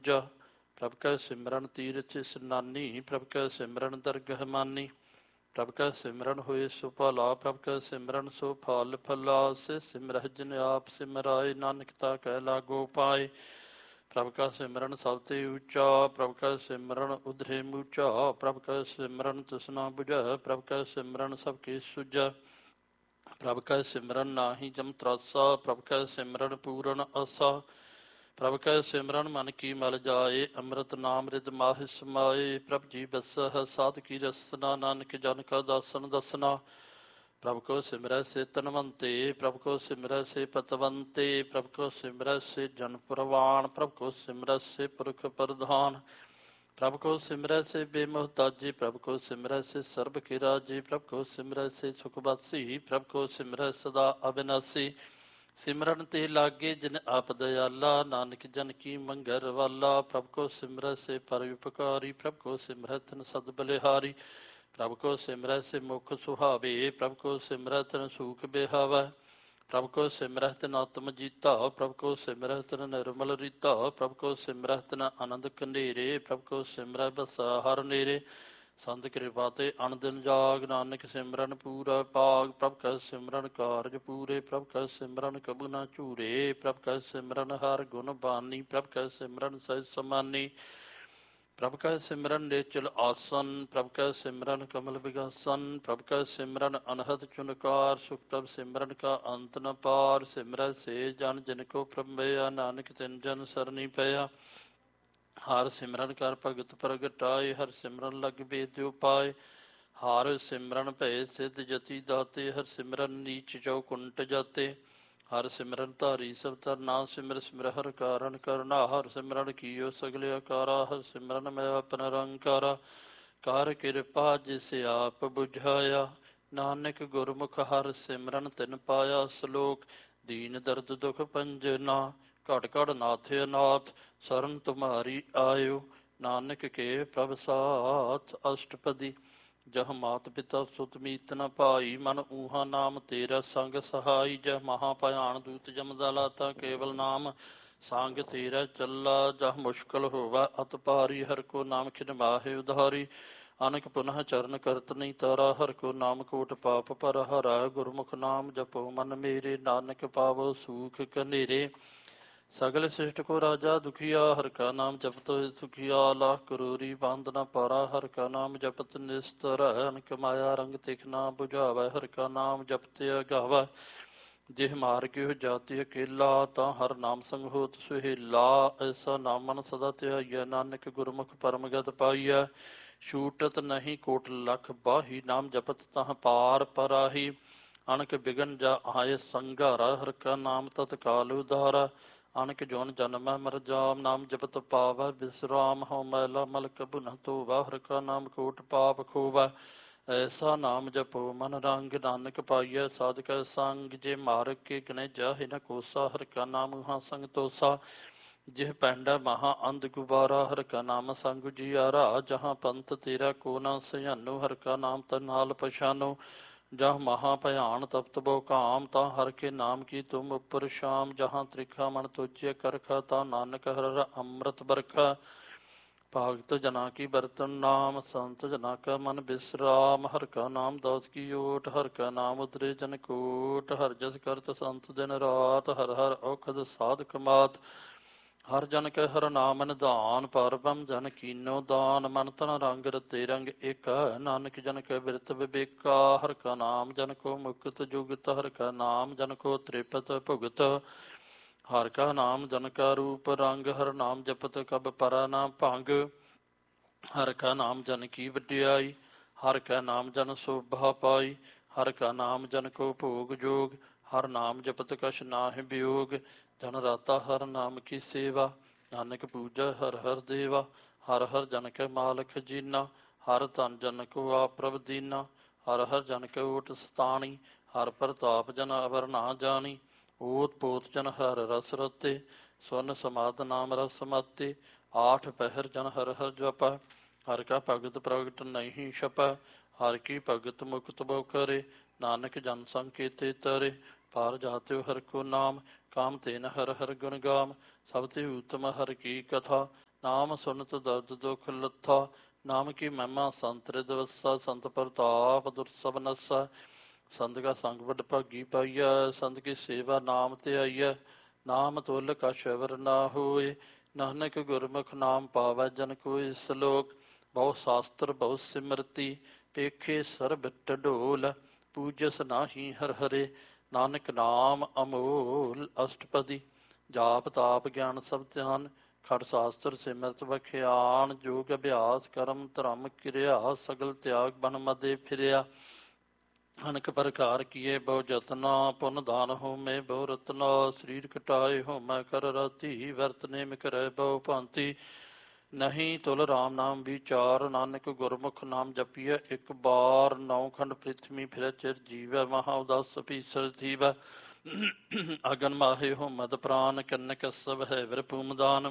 ਦੂਜਾ। ਪ੍ਰਭ ਕੈ ਸਿਮਰਨ ਤੀਰਥ ਇਸਨਾਨੀ, ਪ੍ਰਭ ਕੈ ਸਿਮਰਨ ਦਰਗਹ ਮਾਨੀ। ਪ੍ਰਭ ਕੈ ਸਿਮਰਨ ਹੋਏ ਸੋ ਭਲਾ, ਪ੍ਰਭ ਕੈ ਸਿਮਰਨ ਸੋ ਫਲ ਫਲਾਸ। ਸਿਮਰਹਿ ਜਿਨ ਆਪ ਸਿਮਰਾਏ, ਨਾਨਕ ਤਾ ਕਹਿ ਲਾਗੋ ਪਾਏ। ਪ੍ਰਭ ਕਾ ਸਿਮਰਨ ਸਭ ਤੇ ਉੱਚਾ, ਪ੍ਰਭ ਕਾ ਸਿਮਰਨ ਉਧਰੇ ਮੂਚਾ। ਪ੍ਰਭ ਕਾ ਸਿਮਰਨ ਤ੍ਰਿਸ਼ਨਾ ਬੁਝੈ, ਪ੍ਰਭ ਕਾ ਸਿਮਰਨ ਸਭ ਕੀ ਸੁਝੈ। ਪ੍ਰਭ ਕੈ ਸਿਮਰਨ ਨਾਹੀ ਜਮ ਤਰਾਸਾ, ਪ੍ਰਭ ਕੈ ਸਿਮਰਨ ਪੂਰਨ ਆਸਾ। ਪ੍ਰਭ ਕੈ ਸਿਮਰਨ ਮਨ ਕੀ ਮਲ ਜਾਏ, ਅੰਮ੍ਰਿਤ ਨਾਮ ਰਿਦ ਮਾਹਿ ਸਮਾਏ। ਪ੍ਰਭ ਜੀ ਬਸਹਿ ਸਾਧ ਕੀ ਰਸਨਾ, ਨਾਨਕ ਜਨ ਕਾ ਦਾਸਨ ਦਸਨਾ। ਪ੍ਰਭ ਕੋ ਸਿਮਰੈ ਸੇ ਤਨਵੰਤੇ, ਪ੍ਰਭ ਕੋ ਸਿਮਰੈ ਸੇ ਪਤਵੰਤੇ। ਪ੍ਰਭ ਕੋ ਸਿਮਰੈ ਸੇ ਜਨ ਪ੍ਰਵਾਣ, ਪ੍ਰਭ ਕੋ ਸਿਮਰੈ ਸੇ ਪੁਰਖ ਪ੍ਰਧਾਨ। ਪ੍ਰਭ ਕੋ ਸਿਮਰੈ ਸੇ ਬੇਮੁਹਤਾਜੀ, ਪ੍ਰਭ ਕੋ ਸਿਮਰੈ ਸੇ ਸਰਬ ਕੀ ਰਾਜੀ। ਪ੍ਰਭ ਕੋ ਸਿਮਰੈ ਸੇ ਸੁਖ ਬਾਸੀ, ਪ੍ਰਭ ਕੋ ਸਿਮਰੈ ਸਦਾ ਅਬਿਨਾਸੀ। ਸਿਮਰਨ ਤੇ ਲਾਗੇ ਜਿਨ ਆਪ ਦਇਆਲਾ, ਨਾਨਕ ਜਨ ਕੀ ਮੰਗਰ ਵਾਲਾ। ਪ੍ਰਭ ਕੋ ਸਿਮਰੈ ਸੇ ਪਰ ਉਪਕਾਰੀ, ਪ੍ਰਭ ਕੋ ਸਿਮਰੈ ਤਿਨ ਸਦ ਬਲਿਹਾਰੀ। ਪ੍ਰਭ ਕੋ ਸਿਮਰੈ ਸੇ ਮੁਖ ਸੁਹਾਵੇ, ਪ੍ਰਭ ਕੋ ਸਿਮਰੈ ਤਿਨ ਸੂਖ ਬਿਹਾਵੈ। ਪ੍ਰਭ ਕੋ ਸਿਮਰਹਿ ਤਿਨ ਆਤਮ ਜੀਤਾ, ਪ੍ਰਭ ਕੋ ਸਿਮਰਹਿ ਤਿਨ ਨਿਰਮਲ ਰੀਤਾ। ਪ੍ਰਭ ਕੋ ਸਿਮਰਹਿ ਤਿਨ ਆਨੰਦ ਕੰਢੇਰੇ, ਪ੍ਰਭ ਕੋ ਸਿਮਰਹਿ ਬਸਾ ਹਰ ਨੇਰੇ। ਸੰਤ ਕਿਰਪਾ ਤੇ ਅਣ ਦਿਨ ਜਾਗ, ਨਾਨਕ ਸਿਮਰਨ ਪੂਰਾ ਭਾਗ। ਪ੍ਰਭ ਕੈ ਸਿਮਰਨ ਕਾਰਜ ਪੂਰੇ, ਪ੍ਰਭ ਕੈ ਸਿਮਰਨ ਕਬੂ ਨਾ ਝੂਰੇ। ਪ੍ਰਭ ਕੈ ਸਿਮਰਨ ਹਰ ਗੁਣ ਬਾਨੀ, ਪ੍ਰਭ ਕੈ ਸਿਮਰਨ ਸਹਿਜ ਸਮਾਨੀ। ਪ੍ਰਭ ਕੈ ਸਿਮਰਨ ਨਿਚਲ ਆਸਨ, ਪ੍ਰਭ ਕੈ ਸਿਮਰਨ ਕਮਲ ਬਿਗਾਸਨ। ਪ੍ਰਭ ਕੈ ਸਿਮਰਨ ਅਨਹਦ ਚੁਨਕਾਰ, ਸੁਖ ਪ੍ਰਭ ਸਿਮਰਨ ਕਾ ਅੰਤ ਨ ਪਾਰ। ਸਿਮਰੈ ਸੇ ਜਨ ਜਿਨ ਕੋ ਪ੍ਰਭਿਆ, ਨਾਨਕ ਤਿਨ ਜਨ ਸਰਨੀ ਪਿਆ। ਹਰ ਸਿਮਰਨ ਕਰ ਭਗਤ ਪ੍ਰਗਟਾਏ, ਹਰ ਸਿਮਰਨ ਲਗ ਬੇਦਿਓ ਪਾਏ। ਹਰ ਸਿਮਰਨ ਭਏ ਸਿੱਧ ਜਤੀ ਦਾਤੇ, ਹਰ ਸਿਮਰਨ ਨੀਚ ਚੌਕੁੰਟ ਜਾਤੇ। ਹਰ ਸਿਮਰਨ ਧਾਰੀ ਸਭ ਧਰਨਾ, ਸਿਮਰ ਸਿਮਰ ਹਰ ਕਾਰਨ ਕਰਨਾ। ਹਰ ਸਿਮਰਨ ਕੀਓ ਸਗਲ ਆਕਾਰਾ, ਹਰ ਸਿਮਰਨ ਮੈਂ ਆਪਣਾ ਰੰਕਾਰਾ। ਕਰ ਕਿਰਪਾ ਜਿਸ ਆਪ ਬੁਝਾਇਆ, ਨਾਨਕ ਗੁਰਮੁਖ ਹਰ ਸਿਮਰਨ ਤਿਨ ਪਾਇਆ। ਸ਼ਲੋਕ। ਦੀਨ ਦਰਦ ਦੁਖ ਭੰਜਨਾ, ਘਟ ਘਟ ਨਾਥ ਅਨਾਥ। ਸਰਨ ਤੁਮਹਾਰੀ ਆਇਓ, ਨਾਨਕ ਕੇ ਪ੍ਰਭ ਸਾਥ। ਅਸ਼ਟਪਦੀ। ਜਹ ਮਾਤ ਪਿਤਾ ਸੁਤ ਮੀਤ ਨ ਭਾਈ, ਮਨ ਊਹਾ ਨਾਮ ਤੇਰਾ ਸੰਗ ਸਹਾਈ। ਜਹ ਮਹਾ ਭਿਆਨ ਦੂਤ ਜਮਦਾ ਲਾਤਾ, ਕੇਵਲ ਨਾਮ ਸੰਗ ਤੇਰਾ ਚੱਲਾ। ਜਹ ਮੁਸ਼ਕਲ ਹੋਵਾ ਅਤ ਭਾਰੀ, ਹਰ ਕੋ ਨਾਮ ਖਿਨ ਮਾਹੇ ਉਧਾਰੀ। ਅਨਕ ਪੁਨః ਚਰਨ ਕਰਤ ਨਹੀਂ ਤਾਰਾ, ਹਰ ਕੋ ਨਾਮ ਕੋਟ ਪਾਪ ਪਰ ਹਰਾ। ਗੁਰਮੁਖ ਨਾਮ ਜਪੋ ਮਨ ਮੇਰੇ, ਨਾਨਕ ਪਾਵੋ ਸੂਖ ਕਨੇਰੇ। ਸਗਲ ਸ੍ਰਿਸ਼ਟ ਕੋ ਰਾਜਾ ਦੁਖੀਆ, ਹਰ ਕਾ ਨਾਮ ਜਪਤ ਸੁਖੀਆ। ਲਾਖ ਕਰੋਰੀ ਬੰਦ ਨ ਪਾਰਾ, ਹਰ ਕਾ ਨਾਮ ਜਪਤ ਨਿਸਤਰ। ਅਨਕ ਮਾਇਆ ਰੰਗ ਤਿਖ ਨਾ ਬੁਝਾਵੈ, ਹਰ ਕਾ ਨਾਮ ਜਪਤ ਅਗਾਵੈ। ਜਿਹ ਮਾਰਗਿਓ ਜਾਤੀ ਅਕੇਲਾ, ਤਾਂ ਹਰ ਨਾਮ ਸੰਗ ਹੋਤ ਸੁਹੇਲਾ। ਐਸਾ ਨਾਮ ਮਨ ਸਦਾ ਧਿਆਈਐ, ਨਾਨਕ ਗੁਰਮੁਖ ਪਰਮਗਤ ਪਾਈਐ। ਛੂਟਤ ਨਹੀਂ ਕੋਟ ਲਖ ਬਾਹੀ, ਨਾਮ ਜਪਤ ਤਹ ਪਾਰ ਪਰਾਹੀ। ਅਣਖ ਬਿਗਨ ਜਾ ਆਏ ਸੰਘਾਰਾ, ਹਰ ਕਾ ਨਾਮ ਤਤਕਾਲ ਉਧਾਰਾ। ਅਣਖ ਜੋਨ ਜਨਮੈ ਮਰ ਜਾਮ, ਨਾਮ ਜਪਤ ਪਾਵੈ ਬਿਸਰਾਮ। ਹਉ ਮੈਲਾ ਮਲ ਕਬੁ ਨ ਧੋਵੈ, ਹਰ ਕਾ ਨਾਮ ਕੋਟ ਪਾਪ ਖੋਵੈ। ਐਸਾ ਨਾਮ ਜਪੋ ਮਨ ਰੰਗ, ਨਾਨਕ ਪਾਈਐ ਸਾਧ ਕੈ ਸੰਗ। ਜੇ ਮਾਰਗ ਕੇ ਗਨੇ ਜਾਹਿ ਨ ਕੋਸਾ, ਹਰ ਕਾ ਨਾਮ ਉਹਾਂ ਸੰਗ ਤੋਸਾ। ਜਿਹ ਪੈਂਡਾ ਮਹਾ ਅੰਧ ਗੁਬਾਰਾ, ਹਰ ਕਾ ਨਾਮ ਸੰਗ ਉਜਿਆਰਾ। ਜਹਾਂ ਪੰਥ ਤੇਰਾ ਕੋ ਨਾ ਸਿਆਨੋ, ਹਰ ਕਾ ਨਾਮ ਤਨ ਨਾਲ ਪਛਾਨੋ। ਜਹ ਮਹਾ ਭਿਆਨ ਤਪਤ ਬੋ ਕਾਮ, ਤਾਂ ਹਰ ਕੇ ਨਾਮ ਕੀ ਤੁਮ ਉਪਰ ਸ਼ਾਮ। ਜਹਾਂ ਤ੍ਰਿਖਾ ਮਨ ਤੋਚਿਆ ਕਰਖਾ, ਤਾਂ ਨਾਨਕ ਹਰ ਅੰਮ੍ਰਿਤ ਬਰਖਾ। ਭਗਤ ਜਨਾ ਕੀ ਬਰਤਨ ਨਾਮ, ਸੰਤ ਜਨਾ ਕਾ ਮਨ ਬਿਸਰਾਮ। ਹਰ ਕਾ ਨਾਮ ਦਾਸ ਕੀ ਓਟ, ਹਰ ਕਾ ਨਾਮ ਉਤਰੇ ਜਨ ਕੋਟ। ਹਰ ਜਸ ਕਰਤ ਸੰਤ ਦਿਨ ਰਾਤ, ਹਰ ਹਰ ਔਖਦ ਸਾਧਕ ਮਾਤ। ਹਰ ਜਨ ਕੈ ਹਰ ਨਾਮ ਨਿਧਾਨ, ਪਰ ਬ੍ਰਹਮ ਜਨ ਕੀਨੋ ਦਾਨ। ਮਨ ਤਨ ਰੰਗ ਰਤੇ ਰੰਗ ਏਕ, ਨਾਨਕ ਜਨ ਕੈ ਬਿਰਤ ਵਿਵੇਕਾ। ਹਰ ਕਾ ਨਾਮ ਜਨ ਕੋ ਮੁਕਤ ਜੁਗਤ, ਹਰ ਕਾ ਨਾਮ ਜਨ ਕੋ ਤ੍ਰਿਪਤ ਭੁਗਤ। ਹਰ ਕਾ ਨਾਮ ਜਨ ਕਾ ਰੂਪ ਰੰਗ, ਹਰ ਨਾਮ ਜਪਤ ਕਬ ਪਰੈ ਨ ਭੰਗ। ਹਰ ਕਾ ਨਾਮ ਜਨ ਕੀ ਵਡਿਆਈ, ਹਰ ਕਾ ਨਾਮ ਜਨ ਸੋਭਾ ਪਾਈ। ਹਰ ਕਾ ਨਾਮ ਜਨ ਕੋ ਭੋਗ ਜੋਗ, ਹਰ ਨਾਮ ਜਪਤ ਕਛ ਨਾਹਿ ਬਿਯੋਗ। ਜਨ ਰਾਤਾ ਹਰ ਨਾਮ ਕੀ ਸੇਵਾ, ਨਾਨਕ ਪੂਜੈ ਹਰ ਹਰ ਦੇਵਾ। ਹਰ ਹਰ ਜਨ ਕੈ ਮਾਲ ਖਜੀਨਾ, ਹਰ ਧਨ ਜਨ ਕੋ ਆਪ ਪ੍ਰਭ ਦੀਨਾ। ਹਰ ਹਰ ਜਨ ਕੈ ਓਟ ਸਤਾਣੀ, ਹਰ ਪ੍ਰਤਾਪ ਜਨ ਅਵਰ ਨਾ ਜਾਣੀ। ਓਤ ਪੋਤ ਜਨ ਹਰ ਰਸ ਰਤੇ, ਸੁਨ ਸਮਾਧ ਨਾਮ ਰਸ ਮਾਤੇ। ਆਠ ਪਹਿਰ ਜਨ ਹਰ ਹਰ ਜਪੈ, ਹਰ ਕਾ ਭਗਤ ਪ੍ਰਗਟ ਨਹੀਂ ਛਪੈ। ਹਰ ਕੀ ਭਗਤ ਮੁਕਤ ਬੋ ਕਰੇ, ਨਾਨਕ ਜਨ ਸੰਗ ਕੇਤੇ ਤਰੇ। ਪਾਰ ਜਾਤਿਓ ਹਰ ਕੋ ਨਾਮ, ਕਾਮ ਤੇਨ ਹਰ ਹਰ ਗੁਣ ਗਾਮ। ਸਭ ਤੇ ਊਤਮ ਹਰ ਕੀ ਕਥਾ, ਨਾਮ ਸੁਨਤ ਦਰਦ ਦੁਖ ਲੱਥਾ। ਨਾਮ ਕੀ ਮਹਿਮਾ ਸੰਤ ਰਿਦ ਵਸਾ। ਸੰਤ ਪ੍ਰਤਾਪ ਦੁਰਸਭ ਨਸਾ। ਸੰਤ ਕਾ ਸੰਗ ਵੱਡ ਭਾਗੀ ਪਾਈਆ। ਸੰਤ ਕੀ ਸੇਵਾ ਨਾਮ ਤੇ ਆਈਆ। ਨਾਮ ਤੁਲ ਕਛ ਅਵਰ ਨਾ ਹੋਏ। ਨਾਨਕ ਗੁਰਮੁਖ ਨਾਮ ਪਾਵੈ ਜਨ ਕੋਇ। ਸਲੋਕ ਬਹੁ ਸ਼ਾਸਤਰ ਬਹੁ ਸਿਮਰਤੀ। ਪੇਖੇ ਸਰਬ ਢਡੋਲ। ਪੂਜਸ ਨਾਹੀ ਹਰ ਹਰੇ। ਨਾਨਕ ਨਾਮ ਅਮੋਲ। ਅਸ਼ਟਪਦੀ ਜਾਪ ਤਾਪ ਗਿਆਨ ਸਭ ਧਿਆਨ। ਖੜ ਸ਼ਾਸਤਰ ਸਿਮਰਤ ਬਖਿਆਨ। ਜੋਗ ਅਭਿਆਸ ਕਰਮ ਧਰਮ ਕਿਰਿਆ। ਸਗਲ ਤਿਆਗ ਬਨ ਮਦੇ ਫਿਰਿਆ। ਅਨਕ ਪ੍ਰਕਾਰ ਕੀਏ ਬਹੁ ਜਤਨਾ। ਪੁਨ ਦਾਨ ਹੋਮੇ ਬਹੁ ਰਤਨਾ। ਸਰੀਰ ਕਟਾਏ ਹੋਮੈ ਕਰ ਰਾਤੀ। ਵਰਤ ਨੇਮ ਕਰੈ ਬਹੁ ਭਾਂਤੀ। ਨਹੀਂ ਤੁਲ ਰਾਮ ਨਾਮ ਵਿਚਾਰ। ਨਾਨਕ ਗੁਰਮੁਖ ਨਾਮ ਜਪੀਐ ਇੱਕ ਬਾਰ। ਨੌ ਖੰਡ ਪ੍ਰਿਥਵੀ ਫਿਰੈ ਚਿਰ ਜੀਵੈ। ਮਹਾ ਉਦਾਸ ਪੀਸਰ ਥੀਵੈ। ਅਗਨ ਮਾਹੇ ਹੋਮਦ ਪ੍ਰਾਨ। ਕੰਨ ਕਸਬ ਹੈ ਵਿਰ ਭੂਮਦਾਨ।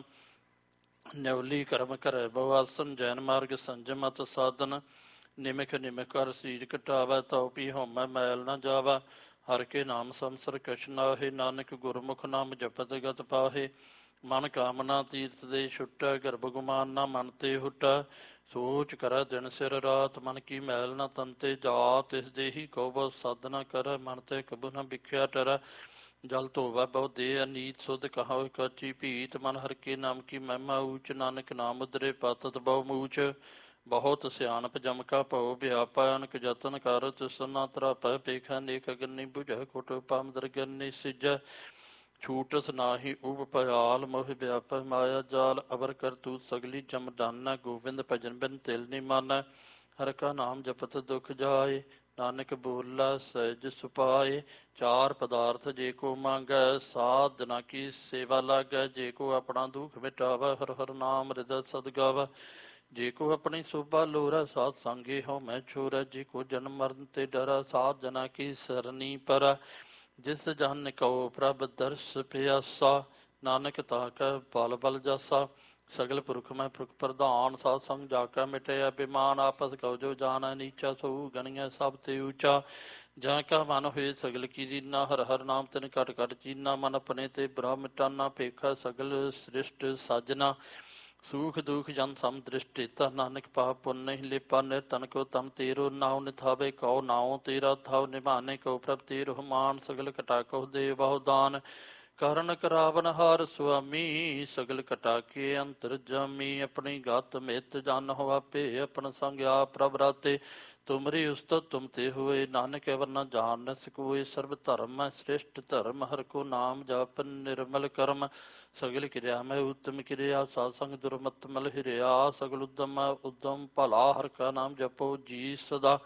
ਨਿਉਲੀ ਕਰਮ ਕਰੈ ਬਹੁ ਆਸਨ। ਜੈਨ ਮਾਰਗ ਸੰਜਮ ਅਤ ਸਾਧਨ। ਨਿਮਖ ਨਿਮਖ ਕਰ ਸਰੀਰ ਘਟਾਵੈ। ਤਉ ਪੀ ਹੋਮੈ ਮੈਲ ਨ ਜਾਵੈ। ਹਰ ਕੇ ਨਾਮ ਸੰਸਰ ਕਛ ਨਾਹੇ। ਨਾਨਕ ਗੁਰਮੁਖ ਨਾਮ ਜਪਤ ਗਤ ਪਾਹੇ। ਮਨ ਕਾਮਨਾ ਤੀਰਥ ਦੇ ਛੁਟੈ। ਗਰਭ ਗੁਮਾਨ ਨਾ ਮਨ ਤੇ ਹੁਟੈ। ਸੋਚ ਕਰੈ ਦਿਨ ਸਿਰ ਰਾਤ। ਮਨ ਕੀ ਮੈਲ ਨ ਤਨ ਤੇ ਜਾਤ। ਤਿਸ ਦੇਹੀ ਕਉ ਬਹੁ ਸਾਧਨਾ ਕਰੈ। ਮਨ ਤੇ ਕਬੂ ਨ ਬਿਖਿਆ ਟਰੈ। ਜਲ ਧੋਵੈ ਬਹੁ ਦੇਹ ਅਨੀਤ। ਸੁਧ ਕਹਾਉ ਕਾਚੀ ਭੀਤ। ਮਨ ਹਰ ਕੇ ਨਾਮ ਕੀ ਮਹਿਮਾ ਊਚ। ਨਾਨਕ ਨਾਮ ਉਦਰੇ ਪਾਤਤ ਬਹੁ ਮੂਚ। ਬਹੁਤ ਸਿਆਣਪ ਜਮ ਕਾ ਭਉ ਵਿਆਪੈ। ਅਨਕ ਜਤਨ ਕਰ ਤਿਸ ਨਾ ਤਰਾਪੈ। ਪੇਖੈ ਨੇਕ ਅਗਨੀ ਬੁਝੈ। ਕੁਟ ਪਾਮ ਦਰਗਨੀ ਸਿਜੈ। ਛੂਟਸ ਨਾਹੀ ਉਬ ਭਿਆਲ। ਮੋਹ ਵਿਆਪੈ ਮਾਇਆ ਜਾਲ। ਅਵਰ ਕਰਤੂਤ ਸਗਲੀ ਜਮ ਦਾਨੈ। ਗੋਬਿੰਦ ਭਜਨ ਬਿਨ ਤਿਲ ਨੀ ਮਾਨੈ। ਹਰ ਕਾ ਨਾਮ ਜਪਤ ਦੁਖ ਜਾਏ। ਨਾਨਕ ਬੋਲਾ ਸਹਿਜ ਸੁਪਾਏ। ਚਾਰ ਪਦਾਰਥ ਜੇ ਕੋ ਮੰਗੈ। ਸਾਧ ਜਨਾ ਕੀ ਸੇਵਾ ਲਾਗੈ। ਜੇ ਕੋ ਆਪਣਾ ਦੁਖ ਮਿਟਾਵੈ। ਹਰ ਹਰ ਨਾਮ ਹਿਰਦੈ ਸਦ ਗਾਵੈ। ਜੇ ਕੋ ਆਪਣੀ ਸੋਭਾ ਲੋਰੈ। ਸਾਧ ਸੰਗੇ ਹਉਮੈ ਛੋਰੈ। ਜੇ ਕੋ ਜਨਮ ਮਰਨ ਤੇ ਡਰੈ। ਸਾਧ ਜਨਾ ਕੀ ਸਰਨੀ ਪਰੈ। ਜਿਸ ਜਨ ਕਉ ਪ੍ਰਭ ਦਰਸ ਪਿਆਸਾ। ਨਾਨਕ ਤਾ ਕੈ ਬਲ ਬਲ ਜਾਸਾ। ਸਗਲ ਪੁਰਖ ਮੈਂ ਪੁਰਖ ਪ੍ਰਧਾਨ। ਸਾਧ ਸੰਗ ਜਾ ਕੈ ਮਿਟਿਆ ਬਿਮਾਨ। ਆਪਸ ਕਉ ਜੋ ਜਾਣੈ ਨੀਚਾ। ਸੋ ਗਣੀਐ ਸਭ ਤੇ ਊਚਾ। ਜਾਂ ਕਾ ਮਨ ਹੋਏ ਸਗਲ ਕੀ ਦੀਨਾ। ਹਰ ਹਰ ਨਾਮ ਤਿਨ ਘਟ ਘਟ ਚੀਨਾ। ਮਨ ਆਪਣੇ ਤੇ ਬ੍ਰਹਮ ਮਿਟਾਨਾ। ਭੇਖਾ ਸਗਲ ਸ੍ਰਿਸ਼ਟ ਸਾਜਨਾ। ਸੂਖ ਦੁਖ ਜਨ ਸਮ ਦ੍ਰਿਸ਼ਟੀ। ਤਾ ਨਾਨਕ ਪਾਪ ਪੁੰਨ ਨਹੀਂ ਲੇਪਾ। ਨਿਰਤਨ ਕੋ ਤਮ ਤੇਰੋ ਨਾਉ ਨਿਥਾਵੇ। ਕਉ ਨਾਉ ਤੇਰਾ ਥਾਉ। ਨਿਭਾਨੇ ਕਉ ਪ੍ਰਭ ਤੇਰੋ ਮਾਨ। ਸਗਲ ਕਟਾ ਕਉ ਦੇ ਬਹੁ ਦਾਨ। ਕਰਨ ਕਰਾਵਨ ਹਾਰ ਸੁਆਮੀ। ਸਗਲ ਕਟਾ ਕੇ ਅੰਤਰ ਜਾਮੀ। ਆਪਣੀ ਗਤ ਮਿਤ ਜਨ ਹੋ ਆਪੇ। ਆਪਨ ਸੰਗ ਆਪ ਪ੍ਰਭ ਰਾਤੇ। ਤੁਮਰੀ ਉਸਤਤ ਤੁਮ ਤੇ ਹੋਏ। ਨਾਨਕ ਅਵਰ ਨ ਜਾਣ ਸਕੋਏ। ਸਰਬ ਧਰਮ ਸ੍ਰਿਸ਼ਟ ਧਰਮ। ਹਰ ਕੋ ਨਾਮ ਜਪ ਨਿਰਮਲ ਕਰਮ। ਸਗਲ ਕਿਰਿਆ ਮੈਂ ਉੱਤਮ ਕਿਰਿਆ। ਸਾਧ ਸੰਗ ਦੁਰਮਤ ਮਲ ਹਿਰਿਆ। ਸਗਲ ਉਦਮ ਉਦਮ ਭਲਾ। ਹਰ ਕਾ ਨਾਮ ਜਪੋ ਜੀ ਸਦਾ।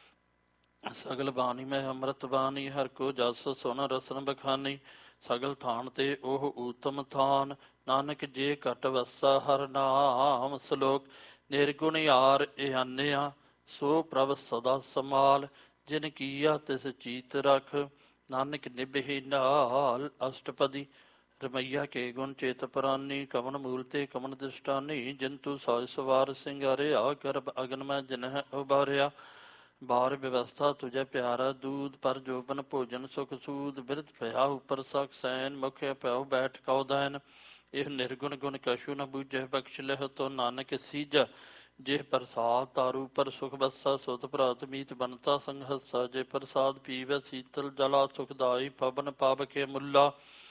ਸਗਲ ਬਾਣੀ ਮੈਂ ਅੰਮ੍ਰਿਤ ਬਾਣੀ। ਹਰ ਕੋ ਜਸ ਸੁਨ ਰਸਨ ਬਖਾਨੀ। ਸਗਲ ਥਾਨ ਤੇ ਉਹ ਊਤਮ ਥਾਨ। ਨਾਨਕ ਜੇ ਘਟ ਵਸਾ ਹਰ ਨਾਮ। ਸਲੋਕ ਨਿਰਗੁਣ ਯਾਰ ਇਹਾਨਿਆ। ਸੋ ਪ੍ਰਭ ਸਦਾ ਸਮਾਲ। ਜਿਨ ਕੀਆ ਤਿਸ ਚੀਤ ਰਖ। ਨਾਨਕ ਨਿਭੇ ਨਾਲ। ਅਸ਼ਟਪਦੀ ਰਮਈਆ ਕੇ ਗੁਣ ਚੇਤ ਪ੍ਰਾਨੀ। ਕਵਨ ਮੂਲ ਤੇ ਕਵਨ ਦ੍ਰਿਸ਼ਟਾਨੀ। ਜਿੰਤੂ ਸਾਜ ਸਵਾਰ ਸਿੰਗਾਰਿਆ। ਗਰਭ ਅਗਨ ਮੈਂ ਜਿਨਹ ਉਬਾਰਿਆ। ਬਾਰ ਵਿਵਸਥਾ ਤੁਝੇ ਪਿਆਰਾ ਦੂਧ। ਪਰ ਜੋਬਨ ਭੋਜਨ ਸੁਖ ਸੂਦ। ਬਿਰਧ ਭਇਆ ਉਪਰ ਸਖ ਸੈਨ। ਮੁਖ ਪਿਆਉ ਬੈਠ ਕਉ ਦੈਨ। ਇਹ ਨਿਰਗੁਣ ਗੁਣ ਕਛੂ ਨ ਬੂਝੈ। ਬਖਸ਼ ਲਿਹ ਤੋ ਨਾਨਕ ਸੀਜੈ। ਜੇ ਪ੍ਰਸਾਦ ਤਾਰੂ ਪਰ ਸੁਖ ਬਸਾ। ਸੁਤ ਭਰਾਤ ਮੀਤ ਬਨਤਾ ਸੰਘਸਾ। ਜੇ ਪ੍ਰਸਾਦ ਪੀਵੈ ਸੀਤਲ ਜਲਾ। ਸੁਖਦਾਈ ਪਵਨ ਪਾਵ ਕੇ ਮੁੱਲਾ।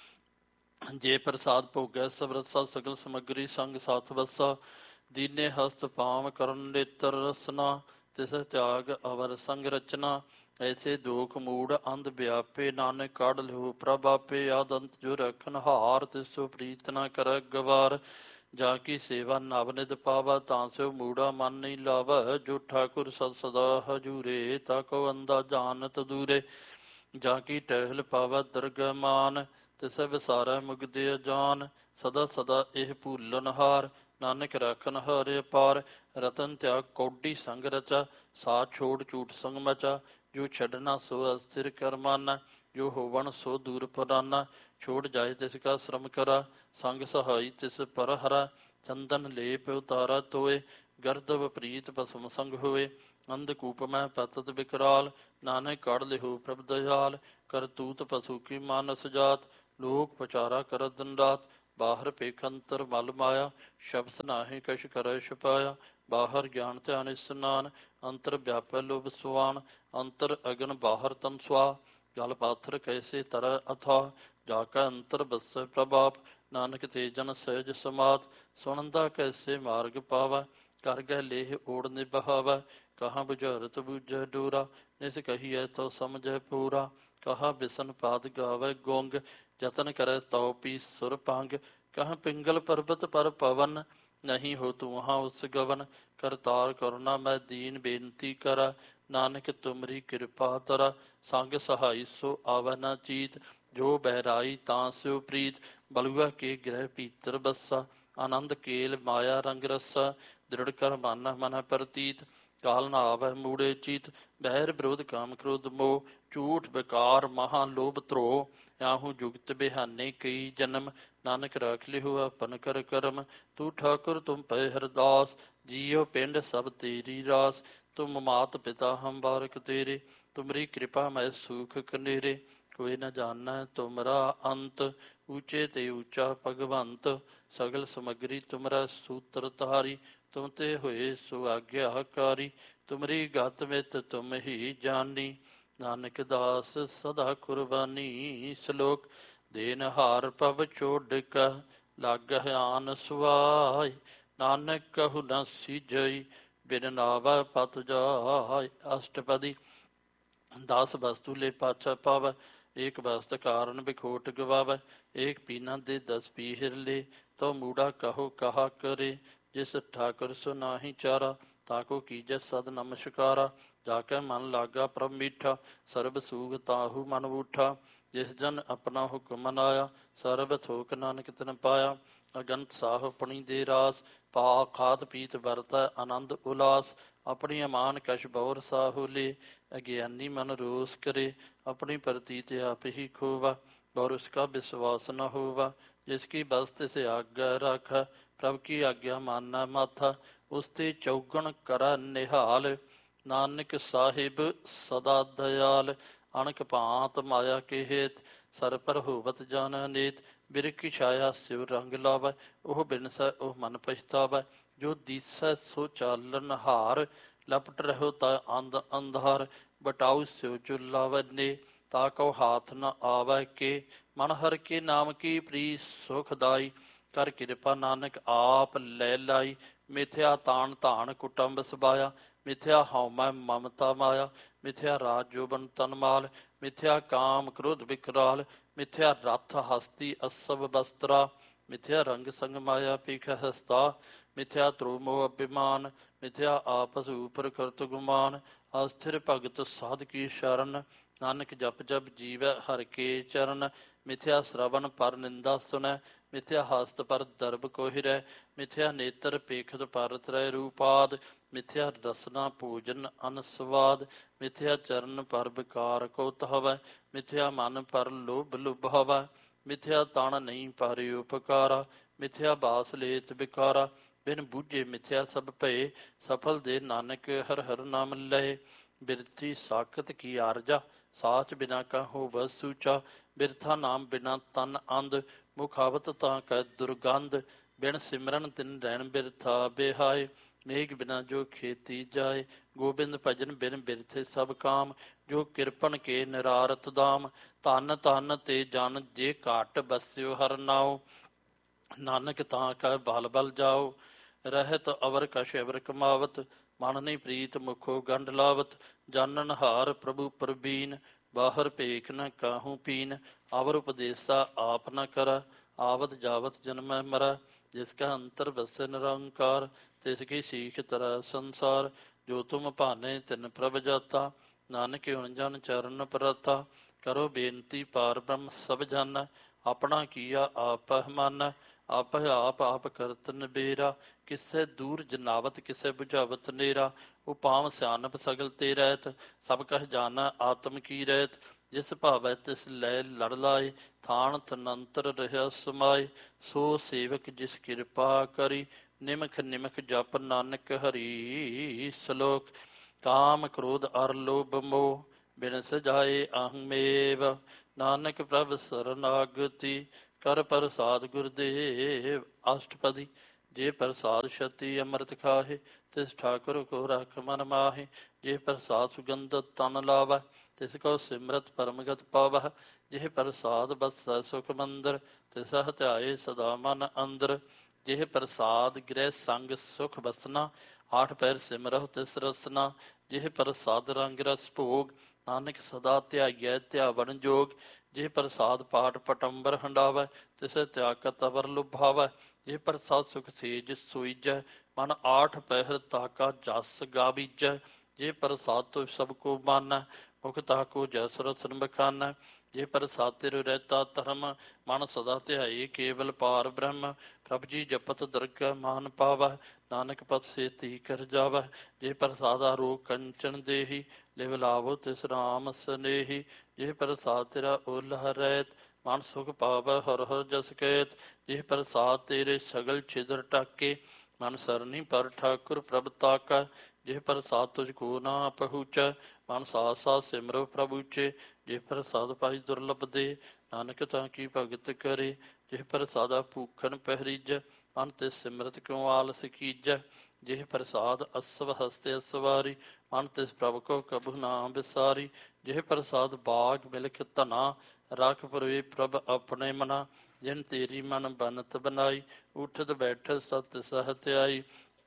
ਜੇ ਪ੍ਰਸਾਦ ਭੋਗੈ ਸਭ ਰਸਾ। ਸਗਲ ਸਮੱਗਰੀ ਸੰਗ ਸਾਥ ਵਸਾ। ਦੀਨੇ ਹਸਤ ਪਾਵ ਕਰਨ ਨੇਤਰ ਰਸਨਾ। ਤਿਸ ਤਿਆਗ ਅਵਰ ਸੰਗ ਰਚਨਾ। ਐਸੇ ਦੋਖ ਮੂੜ ਅੰਧ ਵਿਆਪੇ। ਨਾਨਕ ਕਾਢ ਲਿਓ ਪ੍ਰਭ ਆਪੇ। ਆਦ ਅੰਤ ਜੋ ਰਖਨ ਹਾਰ। ਤਿਸੋ ਪ੍ਰੀਤ ਨ ਕਰੈ ਗਵਾਰ। ਜਾ ਕੀ ਸੇਵਾ ਨਵ ਨਿਧ ਪਾਵੈ। ਤਾਂ ਸਿਓ ਮੂੜਾ ਮਨ ਨਹੀਂ ਲਾਵੈ। ਜੋ ਠਾਕੁਰ ਸਦ ਸਦਾ ਹਜੂਰੇ। ਤਾ ਕੋ ਅੰਦਾ ਜਾਣਤ ਦੂਰੇ। ਜਾ ਕੀ ਟਹਿਲ ਪਾਵੈ ਦਰਗਹਿ ਮਾਨ। ਤਿਸੈ ਵਿਸਾਰੈ ਮੁਗਦੇ ਅਜਾਨ। ਸਦਾ ਸਦਾ ਇਹ ਭੂਲਨ ਹਾਰ। ਨਾਨਕ ਰਾਖਨ ਹਾਰੇ ਅਪਾਰ। ਰਤਨ ਤਿਆਗ ਕੌਡੀ ਸੰਗ ਰਚਾ। ਸਾਥ ਛੋੜ ਝੂਠ ਸੰਗ ਮਚਾ। ਜੋ ਛੱਡਣਾ ਸੋ ਅਸਥਿਰ ਕਰ ਮਾਨਾ। ਜੋ ਹੋਵਣ ਸੋ ਦੂਰ ਪਰਾਨਾ। ਛੋੜ ਜਾਏ ਤਿਸ ਕਾ ਸ਼ਰਮ ਕਰਾ। ਸੰਗ ਸਹਾਈ ਤਿਸ ਪਰ ਹਰਾ। ਚੰਦਨ ਲੇਪ ਉਤਾਰਾ ਤੋਏ। ਗਰਦਵ ਪ੍ਰੀਤ ਭਸਮ ਸੰਗ ਹੋਏ। ਅੰਧਕੂਪ ਮੈਂ ਪਤਤ ਵਿਕਰਾਲ। ਨਾਨਕ ਕੜ ਲਿਹੋ ਪ੍ਰਭ ਦਇਆਲ। ਕਰਤੂਤ ਪਸ਼ੂ ਕੀ ਮਾਨਸ ਜਾਤ। ਲੋਕ ਪਚਾਰਾ ਕਰਤ ਦਿਨ ਰਾਤ। ਬਾਹਰ ਪੇਖ ਅੰਤਰ ਮਲ ਮਾਇਆ, ਸ਼ਬਦ ਨਾਹੀਂ ਕਛ ਕਰੈ ਛੁਪਾਇਆ। ਬਾਹਰ ਗਿਆਨ ਧਿਆਨ ਇਸਨਾਨ, ਅੰਤਰ ਵਿਆਪੈ ਲੋਭ ਸੁਆਨ। ਅੰਤਰ ਅਗਨ ਬਾਹਰ ਤਨ ਸੁਆ, ਜਲ ਪਾਥਰ ਕੈਸੇ ਤਰੈ ਅਥਾ। ਜਾ ਕੈ ਅੰਤਰ ਬਸੈ ਪ੍ਰਭਾਪ, ਨਾਨਕ ਤੇ ਜਨ ਸਹਿਜ ਸਮਾਤ। ਸੁਣਦਾ ਕੈਸੇ ਮਾਰਗ ਪਾਵੈ, ਕਰ ਗਹਿ ਲੇਹ ਓੜ ਨਿਬਹਾਵੈ। ਕਹਾਂ ਬੁਝਾਰਤ ਬੂਝੈ ਡੋਰਾ, ਨਿਸ ਕਹੀਐ ਤੋ ਸਮਝੈ ਪੂਰਾ। ਕਹਾ ਬਿਸਨ ਪਾਦ ਗਾਵੈ ਗੋਂਗ, ਜਤਨ ਕਰੈ ਤਉ ਪੀ ਸੁਰ ਭੰਗ। ਕਹਾਂ ਪਿੰਗਲ ਪਰਬਤ ਪਰ ਪਵਨ, ਨਹੀਂ ਹੋ ਤੂੰ ਉਸ ਗਵਨ। ਕਰਤਾਰ ਕਰੁਣਾ ਮੈਂ ਦੀਨ ਬੇਨਤੀ ਕਰਾ, ਨਾਨਕ ਤੁਮਰੀ ਕਿਰਪਾ ਤਰਾ। ਸੰਗ ਸਹਾਈ ਸੋ ਆਵੈ ਨਾ ਚੀਤ, ਜੋ ਬਹਿਰਾਈ ਤਾਂ ਸਿਉ ਪ੍ਰੀਤ। ਬਲੂਆ ਕੇ ਗ੍ਰਹਿ ਭੀਤਰ ਬੱਸਾ, ਆਨੰਦ ਕੇਲ ਮਾਇਆ ਰੰਗ ਰਸਾ। ਦ੍ਰਿੜ ਕਰ ਮਨ ਮਨ ਪ੍ਰਤੀਤ, ਕਾਲ ਨਾ ਆਵੈ ਮੂੜੇ ਚੀਤ। ਬਹਿਰ ਵਿਰੋਧ ਕਾਮ ਕ੍ਰੋਧ ਮੋਹ, ਝੂਠ ਬਕਾਰ ਮਹਾ ਲੋਭ ਧਰੋ। ਆਹੂ ਜੁਗਤ ਬਿਹਾਨੇ ਕਈ ਜਨਮ, ਨਾਨਕ ਰਾਖ ਲਿਹੁ ਆਪਨ ਕਰ ਕਰਮ। ਤੂੰ ਠਾਕੁਰ ਤੁਮ ਪੈ ਹਰਦਾਸ, ਜੀਉ ਪਿੰਡ ਸਭ ਤੇਰੀ ਰਾਸ। ਤੁਮ ਮਾਤ ਪਿਤਾ ਹਮ ਬਾਰਕ ਤੇਰੇ, ਤੁਮਰੀ ਕਿਰਪਾ ਮੈਂ ਸੂਖ ਕਨੇਰੇ। ਕੋਈ ਨ ਜਾਣੈ ਤੁਮਰਾ ਅੰਤ, ਊਚੇ ਤੇ ਊਚਾ ਭਗਵੰਤ। ਸਗਲ ਸਮਗਰੀ ਤੁਮਰਾ ਸੂਤਰ ਧਾਰੀ, ਤੁਮ ਤੇ ਹੋਏ ਸੋ ਆਗਿਆਕਾਰੀ। ਤੁਮਰੀ ਗਤ ਮਿਤ ਤੁਮ ਹੀ ਜਾਨੀ, ਨਾਨਕ ਦਾਸ ਸਦਾ ਕੁਰਬਾਨੀ। ਸ਼ਲੋਕ ਦੇਨਹਾਰ ਪਵ ਚੋਡਿਕਾ, ਲਾਗਹਿ ਆਨ ਸੁਆਇ। ਨਾਨਕ ਕਹੂ ਨ ਸੀਜਈ, ਬਿਨ ਨਾਵੈ ਪਤ ਜਾਇ। ਅਸ਼ਟਪਦੀ। 10 ਵਸਤੂ ਲੈ ਪਾਛਾ ਪਾਵੈ, ਏਕ ਵਸਤ ਕਾਰਨ ਬਿਖੋਟ ਗਵਾਵੈ। ਏਕ ਪੀਨਾ ਦੇ 10 ਪੀਹਰ ਲੈ, ਤੋ ਮੂੜਾ ਕਹੋ ਕਹਾ ਕਰੇ। ਜਿਸ ਠਾਕੁਰ ਸੋ ਨਾਹੀ ਚਾਰਾ, ਤਾਕੋ ਕੀਜੈ ਸਦ ਨਮਸਕਾਰਾ। ਜਾ ਕੇ ਮਨ ਲਾਗਾ ਪ੍ਰਭ ਮੀਠਾ, ਸਰਬ ਸੂਗ ਤਾਹੂ ਮਨ ਊਠਾ। ਜਿਸ ਜਨ ਆਪਣਾ ਹੁਕਮ ਮਨਾਇਆ, ਸਰਬ ਥੋਕ ਨਾਨਕ ਤਿਨ ਪਾਇਆ। ਅਗੰਤ ਸਾਹ ਆਪਣੀ ਦੇ ਰਾਸ, ਪਾ ਖਾਤ ਪੀਤ ਵਰਤੈ ਆਨੰਦ ਉਲਾਸ। ਆਪਣੀ ਅਮਾਨ ਕਛ ਬੌਰ ਸਾਹੂ ਲੈ, ਅਗਿਆਨੀ ਮਨ ਰੋਸ ਕਰੇ। ਆਪਣੀ ਪ੍ਰਤੀਤ ਆਪ ਹੀ ਖੋਵਾ, ਔਰ ਉਸਕਾ ਵਿਸ਼ਵਾਸ ਨ ਹੋਵਾ। ਜਿਸकी बस तिस आज्ञा राखा, प्रभ की आज्ञा माना माथा। उस ते चौगुण करा निहाल, नानक साहिब सदा दयाल। अणक भांत माया के हेत, सर पर होवत जान अनेत। बिरख छाया सिव रंग लावै, ओह बिनसै ओह मन पछतावै। जो दीसै सो चालन हार, लपट रहो ता अंध अंधार। बटाऊ सिव जो लावै ने, ताकौ हाथ न आवै के। ਮਨ ਹਰ ਕੇ ਨਾਮ ਕੀ ਪ੍ਰੀ ਸੁਖਦਾਈ, ਕਰ ਕਿਰਪਾ ਨਾਨਕ ਆਪ ਲੈ ਲਾਈ। ਮਿਥਿਆ ਤਾਣ ਧਾਨ ਕੁਟੰਬ ਸਬਾਇਆ, ਮਿਥਿਆ ਹਉਮੈ ਮਮਤਾ ਮਾਇਆ। ਮਿਥਿਆ ਰਾਜ ਜੋਬਨ ਤਨ ਮਾਲ, ਮਿਥਿਆ ਕਾਮ ਕ੍ਰੋਧ ਵਿਕਰਾਲ। ਮਿਥਿਆ ਰਥ ਹਸਤੀ ਅਸਭ ਬਸਤਰਾ, ਮਿਥਿਆ ਰੰਗ ਸੰਗ ਮਾਇਆ ਪੀਖ ਹਸਤਾ। ਮਿਥਿਆ ਧਰੋ ਮੋਹ ਅਭਿਮਾਨ, ਮਿਥਿਆ ਆਪਸ ਉਪਰ ਕਰਤ ਗੁਮਾਨ। ਅਸਥਿਰ ਭਗਤ ਸਾਧ ਕੀ ਸ਼ਰਨ, ਨਾਨਕ ਜਪ ਜਪ ਜੀਵੈ ਹਰ ਕੇ ਚਰਨ। ਮਿਥਿਆ ਸ਼ਰਵਨ ਪਰ ਨਿੰਦਾ ਸੁਨੈ, ਮਿਥਿਆ ਹਸਤ ਪਰ ਦਰਬ ਕੋਹਿਰੈ। ਮਿਥਿਆ ਨੇਤਰ ਪੇਖਤ ਪਰ ਤਰੈ ਰੂਪਾਦ, ਮਿਥਿਆ ਰਸਨਾ ਭੋਜਨ ਅਨ ਸਵਾਦ। ਮਿਥਿਆ ਚਰਨ ਪਰ ਵਿਕਾਰ ਕੋ ਤਹਵੈ, ਮਿਥਿਆ ਮਨ ਪਰ ਲੋਭ ਲੁਭਾਵੈ। ਮਿਥਿਆ ਤਣ ਨਹੀਂ ਪਰ ਉਪਕਾਰਾ, ਮਿਥਿਆ ਬਾਸ ਲੇਤ ਵਿਕਾਰਾ। ਬਿਨ ਬੂਝੇ ਮਿਥਿਆ ਸਭ ਭਏ, ਸਫਲ ਦੇ ਨਾਨਕ ਹਰ ਹਰ ਨਾਮ ਲਏ। ਬਿਰਥੀ ਸਾਖਤ ਕੀ ਆਰਜਾ, ਸਾਚ ਬਿਨਾ ਕਾ ਹੋਵ ਸੂਚਾ। ਬਿਰਥਾ ਨਾਮ ਬਿਨਾ ਤਨ ਅੰਧ, ਮੁਖਾਵਤ ਤਾਂ ਕੈ ਦੁਰਗੰਧ। ਬਿਨ ਸਿਮਰਨ ਤਿਨ ਰਹਿਣ ਬਿਰਥਾ ਬਿਹਾਏ, ਮੇਘ ਬਿਨਾ ਜੋ ਖੇਤੀ ਜਾਏ। ਗੋਬਿੰਦ ਭਜਨ ਬਿਨ ਬਿਰਥੇ ਸਭ ਕਾਮ, ਜੋ ਕਿਰਪਨ ਕੇ ਨਿਰਾਰਤ ਦਾਮ। ਧਨ ਧਨ ਤੇ ਜਨ ਜੇ ਘਾਟ ਬਸਿਓ ਹਰ ਨਾਉ, ਨਾਨਕ ਤਾਂ ਕੈ ਬਲ ਬਲ ਜਾਓ। ਰਹਿਤ ਅਵਰ ਕਛ ਅਵਰ ਕਮਾਵਤ, ਮਨ ਨਹੀਂ ਪ੍ਰੀਤ ਮੁਖੋ ਗੰਢ ਲਾਵਤ। ਜਾਨਨ ਹਾਰ ਪ੍ਰਭੂ ਪ੍ਰਬੀਨ, ਬਾਹਰ ਭੇਖ ਨ ਕਾਹੂ ਪੀਨ। ਅਵਰ ਉਪਦੇਸਾ ਆਪ ਨ ਕਰ, ਆਵਤ ਜਾਵਤ ਜਨਮੈ ਮਰੈ। ਜਿਸ ਕਾ ਅੰਤਰ ਬਸੈ ਨਿਰੰਕਾਰ, ਤਿਸ ਕੀ ਸੀਖ ਤਰੈ ਸੰਸਾਰ। ਜੋ ਤੁਮ ਭਾਨੇ ਤਿਨ ਪ੍ਰਭ ਜਾਤਾ, ਨਾਨਕ ਹੁਨ ਜਨ ਚਰਨ ਪ੍ਰਤਾ। ਕਰੋ ਬੇਨਤੀ ਪਾਰ ਬ੍ਰਹਮ ਸਭ ਜਾਨੈ, ਆਪਣਾ ਕੀਆ ਆਪ ਮਾਨੈ। ਆਪ ਆਪ ਕਰਤ ਨਿਬੇਰਾ, ਕਿਸੈ ਦੂਰ ਜਨਾਵਤ ਕਿਸੈ ਬੁਝਾਵਤ ਨੇਰਾ। ਉਪਾਮ ਸਿਆਨਪ ਸਗਲ ਤੇ ਰਹਿਤ, ਸਭ ਕਹ ਜਾਨੈ ਆਤਮ ਕੀ ਰਹਿਤ। ਜਿਸ ਭਾਵੈ ਤਿਸ ਲੈ ਲੜ ਲਾਏ, ਥਾਨ ਤਨੰਤਰ ਰਹਿ ਸਮਾਏ। ਸੋ ਸੇਵਕ ਜਿਸ ਕਿਰਪਾ ਕਰੀ, ਨਿਮਖ ਨਿਮਖ ਜਪ ਨਾਨਕ ਹਰੀ। ਸ਼ਲੋਕ ਕਾਮ ਕ੍ਰੋਧ ਅਰ ਲੋਭ ਮੋਹ, ਬਿਨ ਸਜਾਏ ਅਹੰ ਮੇਵ। ਨਾਨਕ ਪ੍ਰਭ ਸਰਨਾਗਤੀ, ਕਰ ਪ੍ਰਸਾਦ ਗੁਰਦੇਵ ਅਸ਼ਟਪਦੀ। ਜੇ ਪ੍ਰਸਾਦ ਛਤੀ ਅੰਮ੍ਰਿਤ ਖਾਹੇ, ਤਿਸ ਠਾਕੁਰ ਕੋ ਰਖ ਮਨ ਮਾਹੇ। ਜੇ ਪ੍ਰਸਾਦ ਸੁਗੰਧਤ ਤਨ ਲਾਵੈ, ਤਿਸ ਕੋ ਸਿਮਰਤ ਪਰਮਗਤ ਪਾਵਹਿ। ਜਿਹ ਪ੍ਰਸਾਦ ਬਸੈ ਸੁਖ ਮੰਦਰ, ਤਿਸਹਿ ਧਿਆਏ ਸਦਾ ਮਨ ਅੰਦਰ। ਜਿਹ ਪ੍ਰਸਾਦ ਗ੍ਰਹਿ ਸੰਗ ਸੁਖ ਬਸਨਾ, ਆਠ ਪੈਰ ਸਿਮਰਹੁ ਤਿਸ ਰਸਨਾ। ਜਿਹ ਪ੍ਰਸਾਦ ਰੰਗ ਰਸ ਭੋਗ, ਨਾਨਕ ਸਦਾ ਧਿਆਈਐ ਧਿਆਵਨ ਜੋਗ। ਜਿਹ ਪ੍ਰਸਾਦ ਪਾਠ ਪਟੰਬਰ ਹੰਡਾਵੈ, ਤਿਸੈ ਤਿਆਗ ਕਤਵਰ ਲੁਭਾਵੈ। ਜਿਹ ਪ੍ਰਸਾਦ ਸੁਖ ਸੇਜ ਸੋਈਜੈ, ਮਨ ਆਠ ਪਹਿਰ ਤਾਕਾ ਜਸ ਗਾਵੀਜੈ। ਜੇ ਪ੍ਰਸਾਦ ਤੋਂ ਸਭ ਕੋ ਮਾਨੈ, ਮੁਖ ਤਾਕੋ ਜਸ ਰਸਨ ਬਖਾਨੈ। ਜੇ ਪ੍ਰਸਾਦ ਤਿਰ ਰਹਿਤਾ ਧਰਮ, ਮਨ ਸਦਾ ਧਿਆਈ ਕੇਵਲ ਪਾਰ ਬ੍ਰਹਮ। ਪ੍ਰਭ ਜੀ ਜਪਤ ਦਰਗਹਿ ਮਾਨ ਪਾਵੈ, ਨਾਨਕ ਪਤ ਸੇਤੀ ਕਰ ਜਾਵੈ। ਜੇ ਪ੍ਰਸਾਦ ਆਰੋਗ ਕੰਚਨ ਦੇਹੀ, ਲਿਵ ਲਾਵੋ ਤਿਸ ਰਾਮ ਸਨੇਹੀ। ਜੇ ਪ੍ਰਸਾਦ ਤੇਰਾ ਓਲਹ ਰਹਿਤ, ਮਨ ਸੁਖ ਪਾਵੈ ਹਰ ਹਰ ਜਸ ਕਹਿਤ। ਜੇ ਪ੍ਰਸਾਦ ਤੇਰੇ ਸਗਲ ਛਿਦਰ ਟਾਕੇ, ਮਨ ਸਰਨੀ ਪਰ ਠਾਕੁਰ ਪ੍ਰਭ ਤਾਕੈ। ਜੇ ਪ੍ਰਸਾਦ ਤੁਝ ਕੋ ਨਾ ਪਹੁੰਚੈ, ਮਨ ਸਾਥ ਸਾਥ ਸਿਮਰੋ ਪ੍ਰਭ ਉੱਚੇ। ਜੇ ਪ੍ਰਸਾਦ ਪਾਈ ਦੁਰਲਭ ਦੇ, ਨਾਨਕ ਤਾਂ ਕੀ ਭਗਤ ਕਰੇ। ਜੇ ਪ੍ਰਸਾਦਾ ਭੂਖਨ ਪਹਿਰੀਜੈ, ਮਨ ਤੇ ਸਿਮਰਤ ਕਿਉ ਆਲਸ ਕੀਜੈ। ਜੇ ਪ੍ਰਸਾਦ ਅਸਵ ਹਸਤੇ ਅਸਵਾਰੀ, ਮਨ ਤਿਸ ਪ੍ਰਭ ਕੋ ਕਬਹੁ ਨਾ ਵਿਸਾਰੀ। ਜੇ ਪ੍ਰਸਾਦ ਬਾਗ ਮਿਲਖ ਧਨਾ, ਰਖ ਪੁਰਵੇ ਪ੍ਰਭ ਆਪਣੇ ਮਨਾ। ਜਿਨ ਤੇਰੀ ਮਨ ਬਨਤ ਬਨਾਈ, ਉਠਤ ਬੈਠਤ ਸਤ ਤਿਸਹਿ ਧਿਆਈ।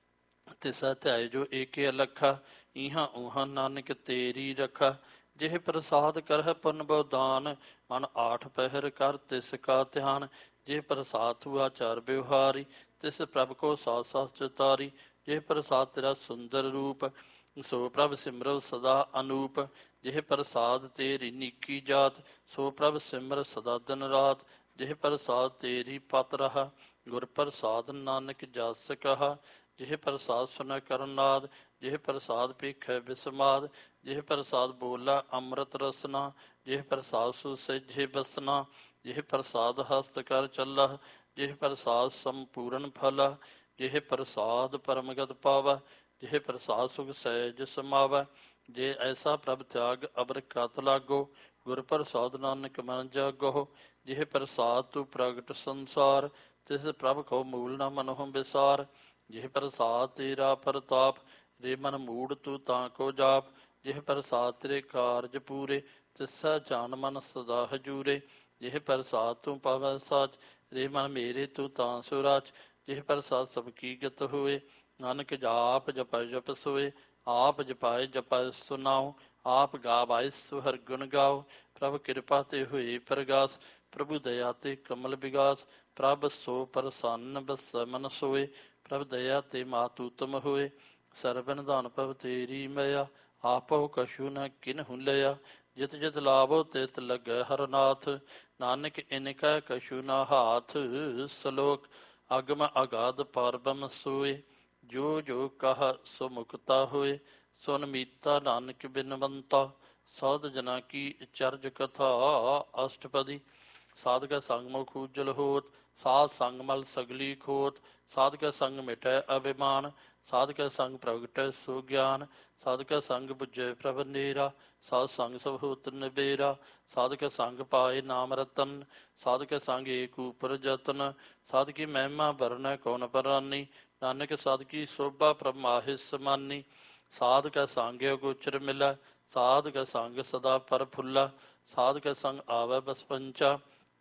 ਤਿਸਹਿ ਧਿਆਏ ਜੋ ਏਕੇ ਅਲਖਾ, ਇਹਾਂ ਉਹਾਂ ਨਾਨਕ ਤੇਰੀ ਰਖਾ। ਜਿਹ ਪ੍ਰਸਾਦ ਕਰਹਿ ਪੁੰਨ ਬਹੁ ਦਾਨ, ਮਨ ਆਠ ਪਹਿਰ ਕਰ ਤਿਸ ਕਾ ਧਿਆਨ। ਜੇ ਪ੍ਰਸਾਦ ਤੂ ਆਚਾਰ ਵਿਵਹਾਰੀ, ਤਿਸ ਪ੍ਰਭ ਕੋ ਸਾਥ ਸਾਥ ਚਿਤਾਰੀ। ਜੇ ਪ੍ਰਸਾਦ ਤੇਰਾ ਸੁੰਦਰ ਰੂਪ, ਸੋ ਪ੍ਰਭ ਸਿਮਰੋ ਸਦਾ ਅਨੂਪ। ਜਿਹ ਪ੍ਰਸਾਦ ਤੇਰੀ ਨੀਕੀ ਜਾਤ, ਸੋ ਪ੍ਰਭ ਸਿਮਰ ਸਦਾ ਦਿਨ ਰਾਤ। ਜਿਹ ਪ੍ਰਸਾਦ ਤੇਰੀ ਪਤ ਰਹਾ, ਗੁਰ ਪ੍ਰਸਾਦ ਨਾਨਕ ਜਸ ਕਹਾ। ਜਿਹ ਪ੍ਰਸਾਦ ਸੁਨੈ ਕਰਨਾਦ, ਜਿਹ ਪ੍ਰਸਾਦ ਭੇਖੈ ਬਿਸਮਾਦ। ਜਿਹ ਪ੍ਰਸਾਦ ਬੋਲਾ ਅੰਮ੍ਰਿਤ ਰਸਨਾ, ਜਿਹ ਪ੍ਰਸਾਦ ਸੁਸਹਿਜੇ ਬਸਨਾ। ਜਿਹ ਪ੍ਰਸਾਦ ਹਸਤ ਕਰ ਚੱਲਹ, ਜਿਹ ਪ੍ਰਸਾਦ ਸੰਪੂਰਨ ਫਲਹ। ਜਿਹ ਪ੍ਰਸਾਦ ਪਰਮਗਤ ਪਾਵੈ, ਜਿਹ ਪ੍ਰਸਾਦ ਸੁਖ ਸਹਿਜ ਸਮਾਵੈ। ਜੇ ਐਸਾ ਪ੍ਰਭ ਤਿਆਗ ਅਬਰ ਕਤ ਲਾਗੋ, ਗੁਰ ਪ੍ਰਸਾਦ ਨਾਨਕ ਮਨ ਜਾਗੋ। ਜਿਹ ਪ੍ਰਸਾਦ ਤੂੰ ਪ੍ਰਗਟ ਸੰਸਾਰ, ਤਿਸ ਪ੍ਰਭ ਕੋ ਮੂਲ ਨਾ ਮਨਹੁ ਵਿਸਾਰ। ਜਿਹ ਪ੍ਰਸਾਦ ਤੇਰਾ ਪ੍ਰਤਾਪ, ਰੇ ਮਨ ਮੂੜ ਤੂੰ ਤਾਂ ਕੋ ਜਾਪ। ਜਿਹ ਪ੍ਰਸਾਦ ਤੇਰੇ ਕਾਰਜ ਪੂਰੇ, ਤਿਸੈ ਜਾਨ ਮਨ ਸਦਾ ਹਜੂਰੇ। ਜਿਹ ਪ੍ਰਸਾਦ ਤੂੰ ਪਾਵੈ ਸਾਚ, ਰੇ ਮਨ ਮੇਰੇ ਤੂੰ ਤਾਂ ਸੁਰਾਚ। ਜਿਹ ਪ੍ਰਸਾਦ ਸਭ ਕੀ ਗਤ ਹੋਏ, ਨਾਨਕ ਜਾਪ ਜਪੈ ਜਪ ਸੋਏ। ਆਪ ਜਪਾਏ ਜਪੈ ਸੁਨਾਓ, ਆਪ ਗਾਵਾਏ ਸੋ ਹਰਿ ਗੁਣ ਗਾਓ। ਪ੍ਰਭ ਕਿਰਪਾ ਤੇ ਹੋਏ ਪ੍ਰਗਾਸ, ਪ੍ਰਭੂ ਦਇਆ ਤੇ ਕਮਲ ਵਿਗਾਸ। ਪ੍ਰਭ ਸੋ ਪ੍ਰਸੰਨ ਬਸੈ ਮਨ ਸੋਏ, ਪ੍ਰਭ ਦਇਆ ਤੇ ਮਾਤੂ ਉਤਮ ਹੋਏ। ਸਰਬ ਨਿਧਾਨ ਪ੍ਰਭ ਤੇਰੀ ਮਇਆ, ਆਪਹੁ ਕਛੂ ਨ ਕਿਨਹੁ ਲਿਆ। ਜਿਤ ਜਿਤ ਲਾਭੋ ਤਿਤ ਲੱਗੈ ਹਰਿ ਨਾਥ, ਨਾਨਕ ਇਨ ਕੈ ਕਛੂ ਨ ਹਾਥ। ਸਲੋਕ ਅਗਮ ਅਗਾਧ ਪਾਰਬ੍ਰਹਮ ਸੋਏ, ਜੋ ਜੋ ਕਹ ਸੋ ਮੁਕਤਾ ਹੋਏ। ਸੁਨ ਮੀਤਾ ਨਾਨਕ ਬਿਨਵੰਤਾ, ਸਾਧ ਜਨਾ ਕੀ ਚਰਜ ਕਥਾ। ਅਸ਼ਟਪਦੀ। ਸਾਧਕ ਸੰਗ ਮੁਖ ਉਜਲ ਹੋਤ, ਸਾਧ ਸੰਗ ਮਲ ਸਗਲੀ ਖੋਤ। ਸਾਧਕ ਸੰਗ ਮਿਟੈ ਅਭਿਮਾਨ, ਸਾਧਕ ਸੰਗ ਪ੍ਰਗਟੈ ਸੋ ਗਿਆਨ। ਸਾਧਕ ਸੰਗ ਬੁਝੈ ਪ੍ਰਭ ਨੇਰਾ, ਸਾਧ ਸੰਗ ਸਭ ਹੋਤ ਨਿਬੇਰਾ। ਸਾਧਕ ਸੰਗ ਪਾਏ ਨਾਮ ਰਤਨ, ਸਾਧਕ ਸੰਗ ਏਕ ਊਪਰ ਜਤਨ। ਸਾਧਕੀ ਮਹਿਮਾ ਵਰਨੈ ਕੌਣ ਪਰਾਨੀ, ਨਾਨਕ ਸਾਧਕੀ ਸੋਭਾ ਪ੍ਰਭ ਮਾਹਿ ਸਮਾਨੀ। ਸਾਧਕ ਸੰਗ ਅਗੋਚਰ ਮਿਲੈ, ਸਾਧਕ ਸੰਗ ਸਦਾ ਪ੍ਰਫੁੱਲਾ। ਸਾਧਕ ਸੰਗ ਆਵੈ ਬਸ ਪੰਚਾ,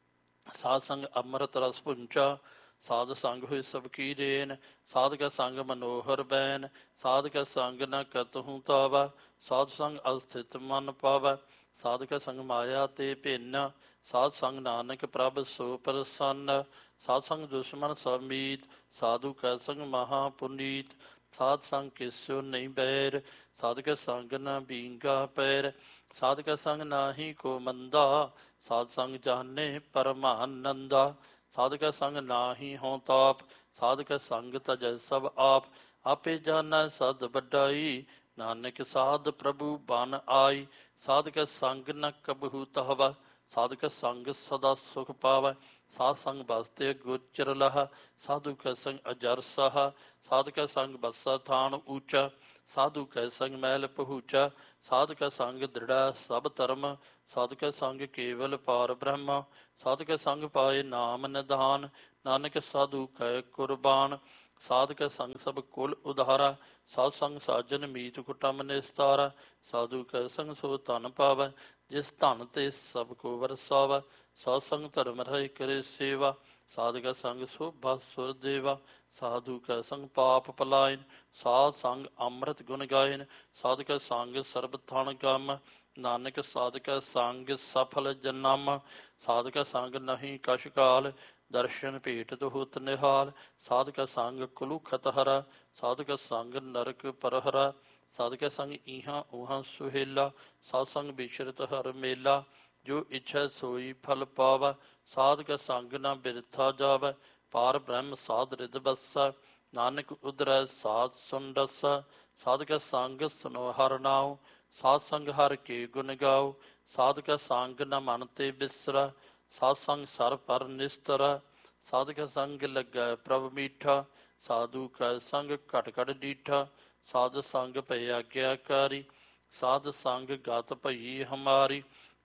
ਸਾਧ ਸੰਗ ਅੰਮ੍ਰਿਤ ਰਸ ਪੁੰਚਾ। ਸਾਧ ਸੰਗ ਹੋਏ ਸਭ ਕੀ ਰੇਨ, ਸਾਧਕ ਸੰਗ ਮਨੋਹਰ ਬੈਨ। ਸਾਧਕ ਸੰਗ ਨ ਕਤਹੁ ਤਾਵੈ, ਸਾਧ ਸੰਗ ਅਸਥਿਤ ਮਨ ਪਾਵੈ। ਸਾਧਕ ਸੰਗ ਮਾਇਆ ਤੇ ਭਿੰਨ, ਸਾਧ ਸੰਗ ਨਾਨਕ ਪ੍ਰਭ ਸੋ ਪ੍ਰਸੰਨ। ਸਾਧ ਸੰਗ ਦੁਸ਼ਮਨ ਸਭ ਮੀਤ, ਸਾਧੂ ਕੈ ਸੰਗ ਮਹਾ ਪੁਨੀਤ। ਸਾਧ ਸੰਗ ਕਿਸੁ ਨਹੀਂ ਬੈਰ, ਸਾਧਕ ਸੰਗ ਨ ਬੀਂਗਾ ਪੈਰ। ਸਾਧਕ ਸੰਗ ਨਾਹੀ ਕੋ ਮੰਦਾ, ਸਾਧ ਸੰਗ ਜਾਨੇ ਪਰਮਾਨੰਦਾ। ਸਾਧਕ ਸੰਗ ਨਾਹੀ ਹੋਂ ਤਾਪ, ਸਾਧਕ ਸੰਗ ਤਜੈ ਸਭ ਆਪ। ਆਪੇ ਜਾਣੈ ਸਦ ਵੱਡਾਈ, ਨਾਨਕ ਸਾਧ ਪ੍ਰਭੂ ਬਨ ਆਈ। ਸਾਧਕ ਸੰਗ ਨ ਕਬਹੂ ਤਹਵੈ, ਸਾਧਕ ਸੰਗ ਸਦਾ ਸੁਖ ਪਾਵੈ। ਸਾਧ ਸੰਗ ਬਸਤੇ ਗੋਚਰ ਲਹਾ, ਸਾਧੂ ਕੈ ਸੰਗ ਅਜਰ ਸਹਾ। ਸਾਧਕ ਸੰਗ ਬਸਾ ਥਾਨ ਊਚਾ, ਸਾਧੂ ਕੈ ਸੰਗ ਮੈਲ ਪਹੂਚਾ। ਸਾਧਕ ਸੰਗ ਦ੍ਰਿੜਾ ਸਭ ਧਰਮ, ਸਾਧਕ ਸੰਗ ਕੇਵਲ ਪਾਰ ਬ੍ਰਹਮ। ਸਾਧਕ ਸੰਗ ਪਾਏ ਨਾਮ ਨਿਧਾਨ, ਨਾਨਕ ਸਾਧੂ ਕੈ ਕੁਰਬਾਨ। ਸਾਧਕ ਸੰਗ ਸਭ ਕੁਲ ਉਧਾਰਾ, ਸਾਧ ਸੰਗ ਸਾਜਨ ਮੀਤ ਕੁਟੰਬ ਨਿਸਤਾਰਾ। ਸਾਧੂ ਕੈ ਸੰਗ ਸੋ ਧਨ ਪਾਵੈ, ਜਿਸ ਧਨ ਤੇ ਸਭ ਕੋ ਵਰਸਾਵੈ। ਸਾਧ ਸੰਗ ਧਰਮ ਰਹਿ ਕਰੇ ਸੇਵਾ, ਸਾਧਕ ਸੰਗ ਸੋਭਾ ਸੁਰ ਦੇਵਾ। ਸਾਧੂ ਕੈ ਸੰਗ ਪਾਪ ਪਲਾਇਨ, ਸਾਧ ਸੰਗ ਅੰਮ੍ਰਿਤ ਗੁਣ ਗਾਇਨ। ਸਾਧਕ ਸੰਗ ਸਰਬ ਥਣ ਗਮ, ਨਾਨਕ ਸਾਧਕ ਸੰਗ ਸਫਲ ਜਨਮ। ਸਾਧਕ ਸੰਗ ਨਹੀਂ ਕਛ ਕਾਲ, ਦਰਸ਼ਨ ਭੇਟ ਹੋਤ ਨਿਹਾਲ। ਸਾਧਕ ਸੰਗ ਕੁਲੁਖਤ ਹਰਾ, ਸਾਧਕ ਸੰਗ ਨਰਕ ਪਰਹਰਾ। ਸਾਧਕ ਸੰਗ ਇਹਾਂ ਉਹਾਂ ਸੁਹੇਲਾ, ਸਾਧ ਸੰਗ ਬਿਸ਼ਰਤ ਹਰ ਮੇਲਾ। ਜੋ ਇੱਛਾ ਸੋਈ ਫਲ ਪਾਵੈ, ਸਾਧਕ ਸੰਗ ਨਾ ਬਿਰਥਾ ਜਾਵੈ। ਪਾਰ ਬ੍ਰਹਮ ਸਾਧ ਰਿਦ ਬਸੈ, ਨਾਨਕ ਉਧਰੈ ਸਾਧ ਸੁਨ ਡਸੈ। ਸਾਧਕ ਸੰਗ ਸੁਨੋ ਹਰਿ ਨਾਉ, ਸਾਧ ਸੰਗ ਹਰਿ ਕੇ ਗੁਣ ਗਾਓ। ਸਾਧਕ ਸੰਗ ਨ ਮਨ ਤੇ ਬਿਸਰੈ, ਸਾਧ ਸੰਗ ਸਰ ਪਰ ਨਿਸਤਰੈ। ਸਾਧਕ ਸੰਗ ਲੱਗੈ ਪ੍ਰਭ ਮੀਠਾ, ਸਾਧੂ ਕੈ ਸੰਗ ਘਟ ਘਟ ਡੀਠਾ। ਸਾਧ ਸੰਗ ਭਏ ਆਗਿਆਕਾਰੀ, ਸਾਧ ਸੰਗ ਗਤ ਭਈ ਹਮਾਰੀ।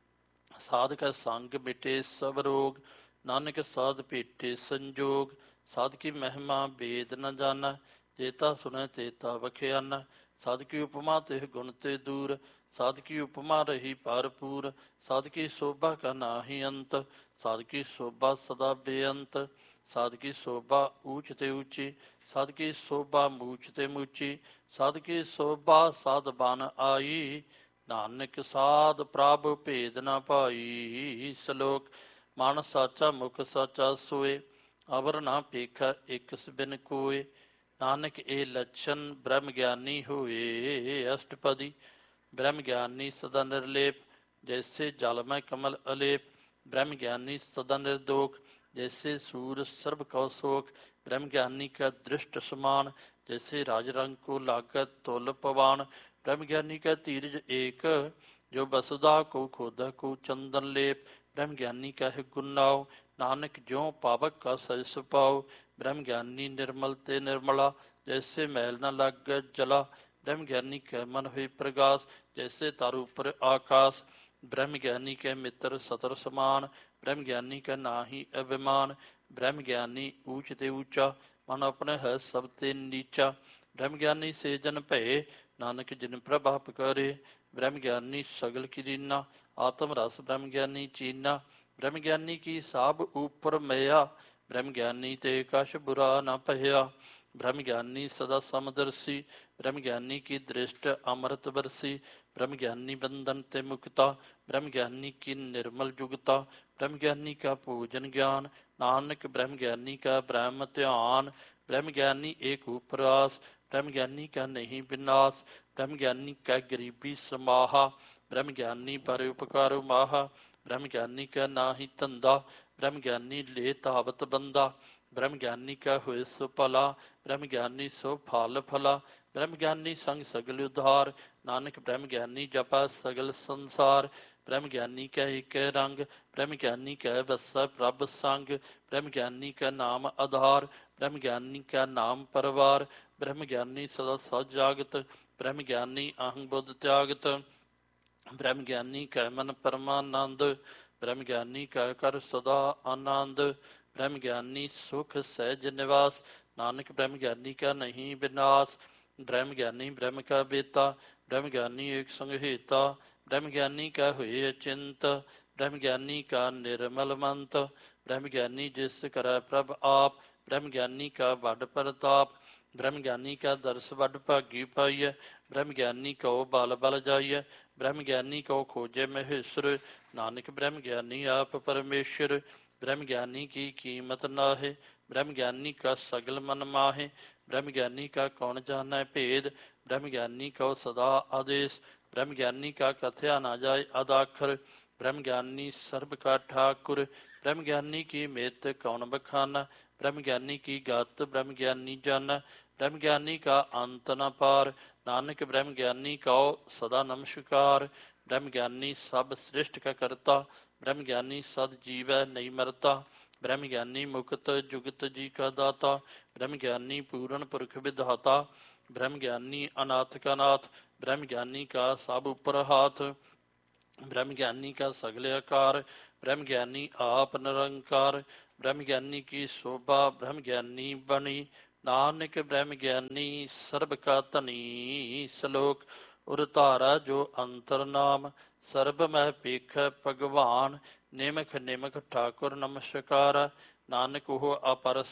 ਸਾਧਕ ਸੰਗ ਮਿਟੇ ਸਭ ਰੋਗ, ਨਾਨਕ ਸਾਧ ਭੇਟੇ ਸੰਜੋਗ। ਸਾਧਕੀ ਮਹਿਮਾ ਵੇਦ ਨ ਜਾਣੈ, ਜੇਤਾ ਸੁਣੈ ਤੇਤਾ ਵਖਿਆਨੈ। ਸਾਧਕੀ ਉਪਮਾ ਤਿਹ ਗੁਣ ਤੇ ਦੂਰ, ਸਾਧਕੀ ਉਪਮਾ ਰਹੀ ਭਰਪੂਰ। ਸਾਧਕੀ ਸੋਭਾ ਕਾ ਨਾਹੀ ਅੰਤ, ਸਾਧਕੀ ਸੋਭਾ ਸਦਾ ਬੇਅੰਤ। ਸਾਧਕੀ ਸੋਭਾ ਊਚ ਤੇ ਉੱਚੀ, ਸਾਧਕੀ ਸੋਭਾ ਮੂਚ ਤੇ ਮੂਚੀ। ਸਾਧਕੀ ਸੋਭਾ ਸਾਧ ਬਨ ਆਈ, ਨਾਨਕ ਸਾਧ ਪ੍ਰਭ ਭੇਦ ਨ ਪਾਈ। ਸਲੋਕ ਮਨ ਸਾਚਾ ਮੁਖ ਸਾਚਾ ਸੋਏ, ਅਵਰ ਨਾ ਭੇਖਾ ਇਕ ਬਿਨ ਕੋਏ। ਨਾਨਕ ਇਹ ਲੱਛਣ ਬ੍ਰਹਮ ਗਿਆਨੀ ਹੋਏ। ਅਸ਼ਟਪਦੀ ਬ੍ਰਹਮ ਗਿਆਨੀ ਸਦਾ ਨਿਰਲੇਪ, ਜੈਸੇ ਜਲ ਮੈਂ ਕਮਲ ਅਲੇਪ। ਬ੍ਰਹਮ ਗਿਆਨੀ ਸਦਾ ਨਿਰਦੋਖ, ਜੈਸੇ ਸੂਰ ਸਰਬ ਕਉ ਸੋਖ। ਬ੍ਰਹਮ ਗਿਆਨੀ ਕਾ ਦ੍ਰਿਸ਼ਟ ਸਮਾਨ, ਜੈਸੇ ਰਾਜ ਰੰਗ ਕੋ ਲਾਗਤ ਤੁਲ ਪਵਾਨ। ਬ੍ਰਹਮ ਗਿਆਨੀ ਕਾ ਧੀਰਜ ਏਕ, ਜੋ ਬਸੁਦਾ ਕੋ ਖੋਦਾ ਕੋ ਚੰਦਨ ਲੇਪ। ਬ੍ਰਹਮ ਗਿਆਨੀ ਕਾ ਹੈ ਗੁਣ ਨਾਉ, ਨਾਨਕ ਜਿਉ ਪਾਵਕ ਕਾ ਸਹਿ ਸੁਭਾਉ। ਬ੍ਰਹਮ ਗਿਆਨੀ ਨਿਰਮਲ ਤੇ ਨਿਰਮਲਾ, ਜੈਸੇ ਮੈਲ ਨ ਲਾਗੈ ਜਲਾ। ਬ੍ਰਹਮ ਗਿਆਨੀ ਕੈ ਮਨ ਹੋਏ ਪ੍ਰਗਾਸ, ਜੈਸੇ ਤਰ ਉਪਰ ਆਕਾਸ। ਬ੍ਰਹਮ ਗਿਆਨੀ ਕੈ ਮਿੱਤਰ ਸਤਰ ਸਮਾਨ, ਬ੍ਰਹਮ ਗਿਆਨੀ ਕੈ ਨਾਹੀ ਅਭਿਮਾਨ। ਬ੍ਰਹਮ ਗਿਆਨੀ ਊਚ ਤੇ ਊਚਾ, ਮਨ ਆਪਣੇ ਹੈ ਸਭ ਤੇ ਨੀਚਾ। ਬ੍ਰਹਮ ਗਿਆਨੀ ਸੇ ਜਨ ਭਏ, ਨਾਨਕ ਜਿਨ ਪ੍ਰਭ ਆਪ ਕਰੇ। ਬ੍ਰਹਮ ਗਿਆਨੀ ਸਗਲ ਕੀਰੀਨਾ, ਆਤਮ ਰਸ ਬ੍ਰਹਮ ਗਿਆਨੀ ਚੀਨਾ। ਬ੍ਰਹਮ ਗਿਆਨੀ ਕੀ ਸਾਬ ਉਪਰ ਮਇਆ, ਬ੍ਰਹਮ ਗਿਆਨੀ ਤੇ ਕਛ ਬੁਰਾ ਨ ਭਇਆ। ਬ੍ਰਹਮ ਗਿਆਨੀ ਸਦਾ ਸਮਦਰਸੀ, ਬ੍ਰਹਮ ਗਿਆਨੀ ਕੀ ਦ੍ਰਿਸ਼ਟ ਅੰਮ੍ਰਿਤ ਵਰਸੀ। ਬ੍ਰਹਮ ਗਿਆਨੀ ਬੰਧਨ ਤੇ ਮੁਕਤਾ, ਬ੍ਰਹਮ ਗਿਆਨੀ ਕੀ ਨਿਰਮਲ ਜੁਗਤਾ। ਬ੍ਰਹਮ ਗਿਆਨੀ ਕਾ ਭੋਜਨ ਗਿਆਨ, ਨਾਨਕ ਬ੍ਰਹਮ ਗਿਆਨੀ ਕਾ ਬ੍ਰਹਮ ਧਿਆਨ। ਬ੍ਰਹਮ ਗਿਆਨੀ ਏਕ ਉਪਰਾਸ, ਬ੍ਰਹਮ ਗਿਆਨੀ ਕਾ ਨਹੀਂ ਵਿਨਾਸ਼। ਬ੍ਰਹਮ ਗਿਆਨੀ ਕੈ ਗਰੀਬੀ ਸਮਾਹਾ, ਬ੍ਰਹਮ ਗਿਆਨੀ ਪਰ ਉਪਕਾਰੁ ਮਾਹਾ। ਬ੍ਰਹਮ ਗਿਆਨੀ ਕੈ ਨਾਹੀ ਧੰਦਾ, ਬ੍ਰਹਮ ਗਿਆਨੀ ਲੇ ਧਾਵਤ ਬੰਦਾ। ਬ੍ਰਹਮ ਗਿਆਨੀ ਕੈ ਹੋਏ ਸੋ ਭਲਾ, ਬ੍ਰਹਮ ਗਿਆਨੀ ਸੋ ਫਲ ਫਲਾ। ਬ੍ਰਹਮ ਗਿਆਨੀ ਸੰਗ ਸਗਲ ਉਧਾਰ, ਨਾਨਕ ਬ੍ਰਹਮ ਗਿਆਨੀ ਜਪੈ ਸਗਲ ਸੰਸਾਰ। ਬ੍ਰਹਮ ਗਿਆਨੀ ਕੈ ਏਕੈ ਰੰਗ, ਬ੍ਰਹਮ ਗਿਆਨੀ ਕੈ ਵਸੈ ਪ੍ਰਭ ਸੰਗ। ਬ੍ਰਹਮ ਗਿਆਨੀ ਕੈ ਨਾਮ ਆਧਾਰ, ਬ੍ਰਹਮ ਗਿਆਨੀ ਕੈ ਨਾਮ ਪਰਵਾਰ। ਬ੍ਰਹਮ ਗਿਆਨੀ ਸਦਾ ਸਚ ਜਾਗਤ, ਬ੍ਰਹਮ ਗਿਆਨੀ ਅਹੰ ਬੁੱਧ ਤਿਆਗਤ। ਬ੍ਰਹਮ ਗਿਆਨੀ ਕੈ ਮਨ ਪਰਮਾਨੰਦ, ਬ੍ਰਹਮ ਗਿਆਨੀ ਕੈ ਕਰ ਸਦਾ ਆਨੰਦ। ਬ੍ਰਹਮ ਗਿਆਨੀ ਸੁਖ ਸਹਿਜ ਨਿਵਾਸ, ਨਾਨਕ ਬ੍ਰਹਮ ਗਿਆਨੀ ਕਾ ਨਹੀਂ ਵਿਨਾਸ਼। ਬ੍ਰਹਮ ਗਿਆਨੀ ਬ੍ਰਹਮ ਕਾ ਬੇਤਾ, ਬ੍ਰਹਮ ਗਿਆਨੀ ਏਕ ਸੰਗ ਹੇਤਾ। ਬ੍ਰਹਮ ਗਿਆਨੀ ਕੈ ਹੋਏ ਅਚਿੰਤ, ਬ੍ਰਹਮ ਗਿਆਨੀ ਕਾ ਨਿਰਮਲ ਮੰਤ। ਬ੍ਰਹਮ ਗਿਆਨੀ ਜਿਸ ਕਰੈ ਪ੍ਰਭ ਆਪ, ਬ੍ਰਹਮ ਗਿਆਨੀ ਕਾ ਵੱਡ ਪ੍ਰਤਾਪ। ਬ੍ਰਹਮ ਗਿਆਨੀ ਕਾ ਦਰਸ ਵੱਡ ਭਾਗੀ ਪਾਈਐ, ਬ੍ਰਹਮ ਗਿਆਨੀ ਕਉ ਬਲ ਬਲ ਜਾਈਐ। ਬ੍ਰਹਮ ਗਿਆਨੀ ਕਉ ਖੋਜੈ ਮਹੇਸ਼ਰ, ਨਾਨਕ ਬ੍ਰਹਮ ਗਿਆਨੀ ਆਪ ਪਰਮੇਸ਼ਰ। ਬ੍ਰਹਮ ਗਿਆਨੀ ਕੀ ਕੀਮਤ ਨਾਹਿ, ਬ੍ਰਹਮ ਗਿਆਨੀ ਕਾ ਸਗਲ ਮਨ ਮਾਹਿ। ਬ੍ਰਹਮ ਗਿਆਨੀ ਕਾ ਕੌਣ ਜਾਣੈ ਭੇਦ, ਬ੍ਰਹਮ ਗਿਆਨੀ ਕਉ ਸਦਾ ਆਦੇਸ। ਬ੍ਰਹਮ ਗਿਆਨੀ ਕਾ ਕਥਿਆ ਨਾ ਜਾਏ ਅਦਾਖਰ, ਬ੍ਰਹਮ ਗਿਆਨੀ ਸਰਬ ਕਾ ਠਾਕੁਰ। ਬ੍ਰਹਮ ਗਿਆਨੀ ਕੀ ਮਿਤ ਕੌਣ ਬਖਾਨਾ, ਬ੍ਰਹਮ ਗਿਆਨੀ ਕੀ ਗਤ ਬ੍ਰਹਮ ਗਿਆਨੀ ਜਾਨਾ। ਬ੍ਰਹਮ ਗਿਆਨੀ ਕਾ ਅੰਤ ਨ ਪਾਰ, ਨਾਨਕ ਬ੍ਰਹਮ ਗਿਆਨੀ ਕਉ ਸਦਾ ਨਮਸਕਾਰ। ਬ੍ਰਹਮ ਗਿਆਨੀ ਸਭ ਸ੍ਰਿਸ਼ਟ ਕਾ ਕਰਤਾ। ਬ੍ਰਹਮ ਗਿਆਨੀ ਸਦ ਜੀਵੈ ਨਹੀਂ ਮਰਤਾ। ਬ੍ਰਹਮ ਗਿਆਨੀ ਮੁਕਤ ਜੁਗਤ ਜੀ ਕਾ ਦਾਤਾ। ਬ੍ਰਹਮ ਗਿਆਨੀ ਪੂਰਨ ਪੁਰਖ ਵਿਧਾਤਾ। ਬ੍ਰਹਮ ਗਿਆਨੀ ਅਨਾਥ ਕਾ ਨਾਥ। ਬ੍ਰਹਮ ਗਿਆਨੀ ਕਾ ਸਭ ਉੱਪਰ ਹਾਥ। ਬ੍ਰਹਮ ਗਿਆਨੀ ਕਾ ਸਗਲ ਆਕਾਰ। ਬ੍ਰਹਮ ਗਿਆਨੀ ਆਪ ਨਿਰੰਕਾਰ। ਬ੍ਰਹਮ ਗਿਆਨੀ ਕੀ ਸ਼ੋਭਾ ਬ੍ਰਹਮ ਗਿਆਨੀ ਬਣੀ। ਨਾਨਕ ਬ੍ਰਹਮ ਗਿਆਨੀ ਸਰਬ ਕਾ ਧਨੀ। ਸ਼ਲੋਕ ਉਰ ਧਾਰਾ ਜੋ ਅੰਤਰ ਨਾਮ। ਸਰਬ ਮਹਿ ਪੇਖੈ ਭਗਵਾਨ। ਨਿਮਖ ਨਿਮਖ ਠਾਕੁਰ ਨਮਸਕਾਰ। ਨਾਨਕ ਉਹ ਅਪਰਸ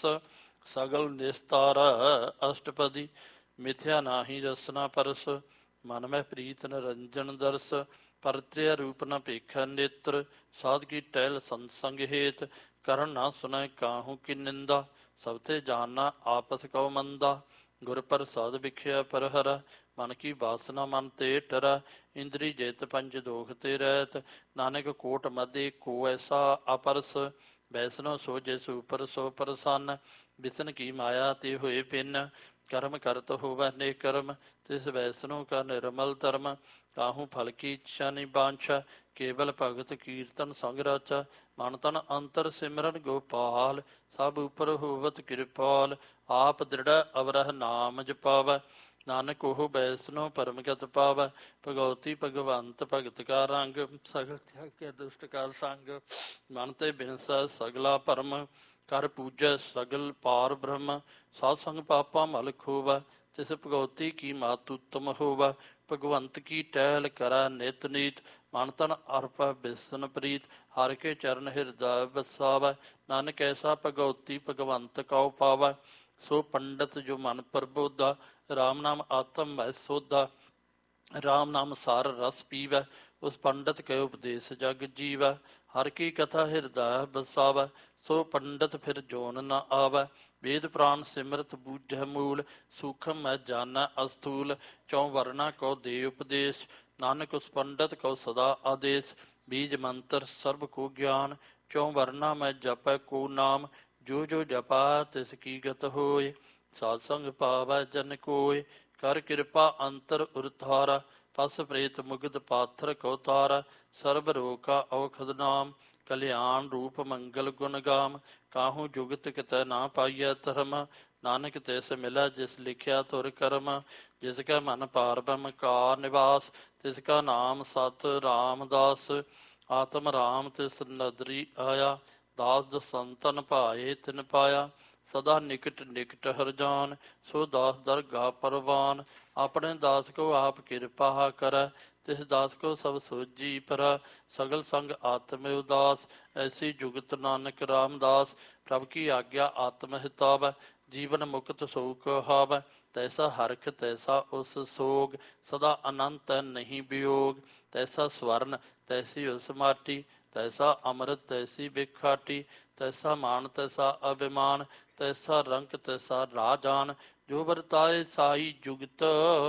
ਸਗਲ ਨਿਸਤਾਰ। ਅਸ਼ਟਪਦੀ ਮਿਥਿਆ ਨਾਹੀ ਰਸਨਾ ਪਰਸ। ਮਨ ਮਹਿ ਪ੍ਰੀਤ ਨਿਰੰਜਨ ਦਰਸ। ਪਰਤ੍ਰਿਆ ਰੂਪ ਨ ਭੇਖੈ ਨੇਤਰ। ਸਾਧ ਕੀ ਟਹਿਲ ਸੰਸੰਗ ਹੇਤ। ਕਰਨ ਨਾ ਸੁਨੈ ਕਾਹੂ ਕੀ ਨਿੰਦਾ। ਸਭ ਤੇ ਜਾਨਾ ਆਪਸ ਕਉ ਮੰਦਾ। ਗੁਰ ਪ੍ਰਸਾਦ ਵਿਖਿਆ ਪਰ ਹਰਾ। ਮਨ ਕੀ ਬਾਸਨਾ ਮਨ ਤੇ ਟਰੈ। ਇੰਦਰੀ ਜਿਤ ਪੰਜ ਦੋਖ ਤੇ ਰਹਿਤ। ਨਾਨਕ ਕੋਟ ਮਧੇ ਕੋ ਐਸਾ ਅਪਰਸ। ਵੈਸਨੋ ਸੋ ਜਿਸ ਉਪਰ ਸੋ ਪ੍ਰਸੰਨ। ਬਿਸਨ ਕੀ ਮਾਇਆ ਤੇ ਹੋਏ ਪਿੰਨ। ਕਰਮ ਕਰਤ ਹੋਵੈ ਨੇ ਕਰਮ। ਤਿਸ ਵੈਸਨੋ ਕਾ ਨਿਰਮਲ ਧਰਮ। ਕਾਹੂ ਫਲ ਕੀ ਇੱਛਾ ਨਹੀਂ ਬਾਂਛਾ। ਕੇਵਲ ਭਗਤ ਕੀਰਤਨ ਸੰਗ ਰਾਚਾ। ਮਨ ਤਨ ਅੰਤਰ ਸਿਮਰਨ ਗੋਪਾਲ। ਸਭ ਉਪਰ ਹੋਵਤ ਕਿਰਪਾਲ। ਆਪ ਦ੍ਰਿੜੈ ਅਵਰਹ ਨਾਮ ਜਪਾਵੈ। ਨਾਨਕ ਉਹ ਬੈਸਨੋ ਪਰਮਗਤ ਪਾਵੈ। ਭਗਉਤੀ ਭਗਵੰਤ ਭਗਤ ਕਾ ਰੰਗ। ਸਗਲ ਤਿਆਗ ਕੇ ਦੁਸ਼ਟ ਕਾ ਸੰਗ। ਮਨ ਤੇ ਬਿਨਸੈ ਸਗਲਾ ਭਰਮ। ਕਰ ਪੂਜੈ ਸਗਲ ਪਾਰ ਬ੍ਰਹਮ। ਸਾਧ ਸੰਗ ਪਾਪਾ ਮਲ ਖੋਵੈ। ਤਿਸ ਭਗਉਤੀ ਕੀ ਮਤ ਉੱਤਮ ਹੋਵੈ। ਭਗਵੰਤ ਕੀ ਟਹਿਲ ਕਰੈ ਨਿਤ ਨੀਤ। ਮਨ ਤਨ ਅਰਪੈ ਬਿਸਨ ਪ੍ਰੀਤ। ਹਰਿ ਕੇ ਚਰਨ ਹਿਰਦੈ ਵਸਾਵੈ। ਨਾਨਕ ਐਸਾ ਭਗਉਤੀ ਭਗਵੰਤ ਕਉ ਪਾਵੈ। ਸੋ ਪੰਡਤ ਜੋ ਮਨ ਪ੍ਰਬੋਧਾ। ਰਾਮ ਨਾਮ ਆਤਮ ਮਹਿ ਸੋਧਾ। ਰਾਮ ਨਾਮ ਸਾਰ ਰਸ ਪੀਵੈ। ਉਸ ਪੰਡਤ ਕੇ ਉਪਦੇਸ਼ ਜਗ ਜੀਵੈ। ਹਰਿ ਕੀ ਕਥਾ ਹਿਰਦੈ ਬਸਾਵੈ। ਸੋ ਪੰਡਤ ਫਿਰ ਜੋਨ ਨ ਆਵੈ। ਵੇਦ ਪ੍ਰਾਨ ਸਿਮਰਤ ਬੂਝੈ ਮੂਲ। ਸੂਖਮ ਮੈਂ ਜਾਣੈ ਅਸਥੂਲ। ਚੌ ਵਰਨਾ ਕਉ ਦੇ ਉਪਦੇਸ਼। ਨਾਨਕ ਉਸ ਪੰਡਤ ਕਉ ਸਦਾ ਆਦੇਸ਼। ਬੀਜ ਮੰਤਰ ਸਰਬ ਕੋ ਗਿਆਨ। ਚੌ ਵਰਨਾ ਮੈਂ ਜਪੈ ਕੋ ਨਾਮ। ਜੋ ਜੋ ਜਪਾ ਤਿਸ ਕੀ ਗਤ ਹੋਏ। ਸਾਧ ਸੰਗ ਪਾਵੈ ਜਨ ਕੋਇ। ਕਰ ਕਿਰਪਾ ਅੰਤਰ ਉਰਧਾਰਾ। ਪਸ ਪ੍ਰੇਤ ਮੁਗਧ ਪਾਥਰ ਕਉ ਤਾਰਾ। ਸਰਬ ਰੋਗ ਕਾ ਔਖਦ ਨਾਮ। ਕਲਿਆਣ ਰੂਪ ਮੰਗਲ ਗੁਣ ਗਾਮ। ਕਾਹੂ ਜੁਗਤ ਕਿਤੈ ਨਾ ਪਾਈਐ ਧਰਮ। ਨਾਨਕ ਤਿਸ ਮਿਲੈ ਜਿਸ ਲਿਖਿਆ ਤੁਰ ਕਰਮ। ਜਿਸ ਕੈ ਮਨ ਪਾਰ ਬ੍ਰਹਮ ਕਾ ਨਿਵਾਸ। ਤਿਸ ਕਾ ਨਾਮ ਸਤ ਰਾਮਦਾਸ। ਆਤਮ ਰਾਮ ਤਿਸ ਨਦਰੀ ਆਇਆ। ਦਾਸ ਦਸੰਤਨ ਭਾਏ ਤਿਨ ਪਾਇਆ। ਸਦਾ ਨਿਕਟ ਨਿਕਟ ਹਰ ਜਾਨ। ਸੋ ਦਾਸ ਦਰਗਾਹ ਪਰਵਾਨ। ਆਪਣੇ ਦਾਸ ਕੋ ਆਪ ਕਿਰਪਾ ਕਰੈ। ਤਿਸ ਦਾਸ ਕੋ ਸਭ ਸੋਜੀ ਪਰੈ। ਸਗਲ ਸੰਗ ਆਤਮ ਉਦਾਸ। ਐਸੀ ਜੁਗਤ ਨਾਨਕ ਰਾਮਦਾਸ। ਪ੍ਰਭ ਕੀ ਆਗਿਆ ਆਤਮ ਹਿਤਾਵੈ। ਜੀਵਨ ਮੁਕਤ ਸੋ ਕਹਾਵੈ। ਤੈਸਾ ਹਰਖ ਤੈਸਾ ਉਸ ਸੋਗ। ਸਦਾ ਅਨੰਤ ਨਹੀਂ ਵਿਯੋਗ। ਤੈਸਾ ਸਵਰਨ ਤੈਸੀ ਉਸ ਮਾਟੀ। ਤੈਸਾ ਅੰਮ੍ਰਿਤ ਤੈਸੀ ਬਿਖਾਟੀ। ਤੈਸਾ ਮਾਨ ਤੈਸਾ ਅਭਿਮਾਨ। ਤੈਸਾ ਰੰਕ ਤੈਸਾ ਰਾਜਾਨ। ਜੋ ਵਰਤਾਏ ਸਾਈ ਜੁਗਤ।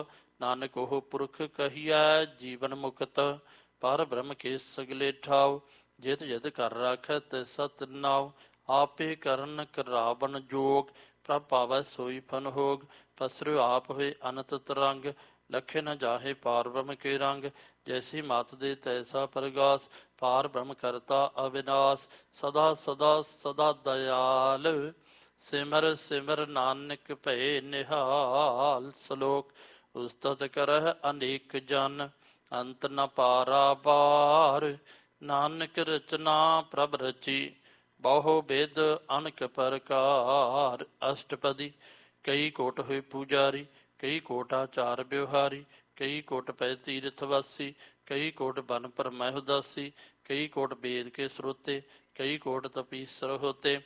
ਨਾਨਕ ਉਹ ਪੁਰਖ ਕਹੀਐ ਜੀਵਨ ਮੁਕਤ। ਪਰ ਬ੍ਰਹਮ ਕੇ ਸਗਲੇ ਠਾਉ। ਜਿਤ ਜਿਤ ਕਰ ਰਾਖੈ ਤੈਸਾ ਤਿਨਾਉ। ਆਪੇ ਕਰਨ ਕਰਾਵਨ ਜੋਗ। ਪ੍ਰਭ ਪਾਵੈ ਸੋਈ ਫਨ ਹੋਗ। ਪਸਰਿਓ ਆਪ ਹੋਏ ਅਨੰਤ ਤਰੰਗ। ਲਖੇ ਨ ਜਾਹੇ ਪਾਰ ਬ੍ਰਹਮ ਕੇ ਰੰਗ। ਜੈਸੀ ਮਤ ਦੇ ਤੈਸਾ ਪ੍ਰਗਾਸ। ਪਾਰ ਬ੍ਰਹਮ ਕਰਤਾ ਅਵਿਨਾਸ਼। ਸਦਾ ਸਦਾ ਸਦਾ ਦਇਆਲ। ਸਿਮਰ ਸਿਮਰ ਨਾਨਕ ਭਏ ਨਿਹਾਲ। ਸ਼ਲੋਕ ਉਸਤਤ ਕਰਹਿ ਅਨੇਕ ਜਨ। ਅੰਤ ਨ ਪਾਰਾਵਾਰ। ਨਾਨਕ ਰਚਨਾ ਪ੍ਰਭ ਰਚੀ। ਬਹੁ ਬਿਦ ਅਨਕ ਪ੍ਰਕਾਰ। ਅਸ਼ਟਪਦੀ ਕਈ ਕੋਟ ਹੋਏ ਪੂਜਾਰੀ। ਕਈ ਕੋਟ ਆਚਾਰ ਵਿਵਹਾਰੀ। ਕਈ ਕੋਟ ਪੈ ਤੀਰਥ ਵਾਸੀ। ਕਈ ਕੋਟ ਬਨ ਭਰਮੈ ਉਦਾਸੀ। ਕਈ ਕੋਟ ਵੇਦ ਕੇ ਸਰੋਤੇ। ਕਈ ਕੋਟ ਤਪੀਸਰ ਹੋਤੇ।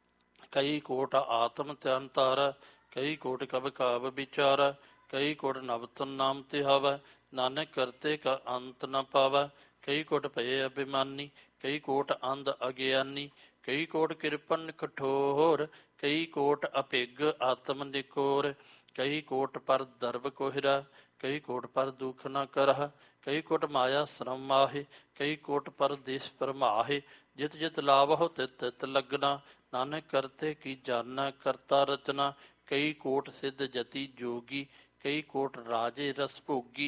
ਕਈ ਕੋਟ ਆਤਮ ਧਿਆਨ ਤਾਰਾ। ਕਈ ਕੋਟ ਕਬ ਕਾਵ ਵਿਚਾਰਾ। ਕਈ ਕੋਟ ਨਵਤਨ ਨਾਮ ਤਿਹਾਵੈ। ਨਾਨਕ ਕਰਤੇ ਕਾ ਅੰਤ ਨ ਪਾਵੈ। ਕਈ ਕੋਟ ਭਏ ਅਭਿਮਾਨੀ। ਕਈ ਕੋਟ ਅੰਧ ਅਗਿਆਨੀ। ਕਈ ਕੋਟ ਕਿਰਪਨ ਕਠੋਰ। ਕਈ ਕੋਟ ਅਭਿਗ ਆਤਮ ਨਿਕੋਰ। ਕਈ ਕੋਟ ਪਰ ਦਰਬ ਕੋਹਿਰਾ। ਕਈ ਕੋਟ ਪਰ ਦੁਖ ਨ ਕਰਹ। ਕਈ ਕੋਟ ਮਾਇਆ ਸ਼ਰਮ ਮਾਹੇ। ਕਈ ਕੋਟ ਪਰ ਦੇਸ ਪਰਮਾਹੇ। ਜਿਤ ਜਿਤ ਲਾਭਹੁ ਤਿਤ ਤਿਤ ਲਗਨਾ। ਨਾਨਕ ਕਰਤੇ ਕੀ ਜਾਣੈ ਕਰਤਾ ਰਚਨਾ। ਕਈ ਕੋਟ ਸਿੱਧ ਜਤੀ ਜੋਗੀ। ਕਈ ਕੋਟ ਰਾਜੇ ਰਸ ਭੋਗੀ।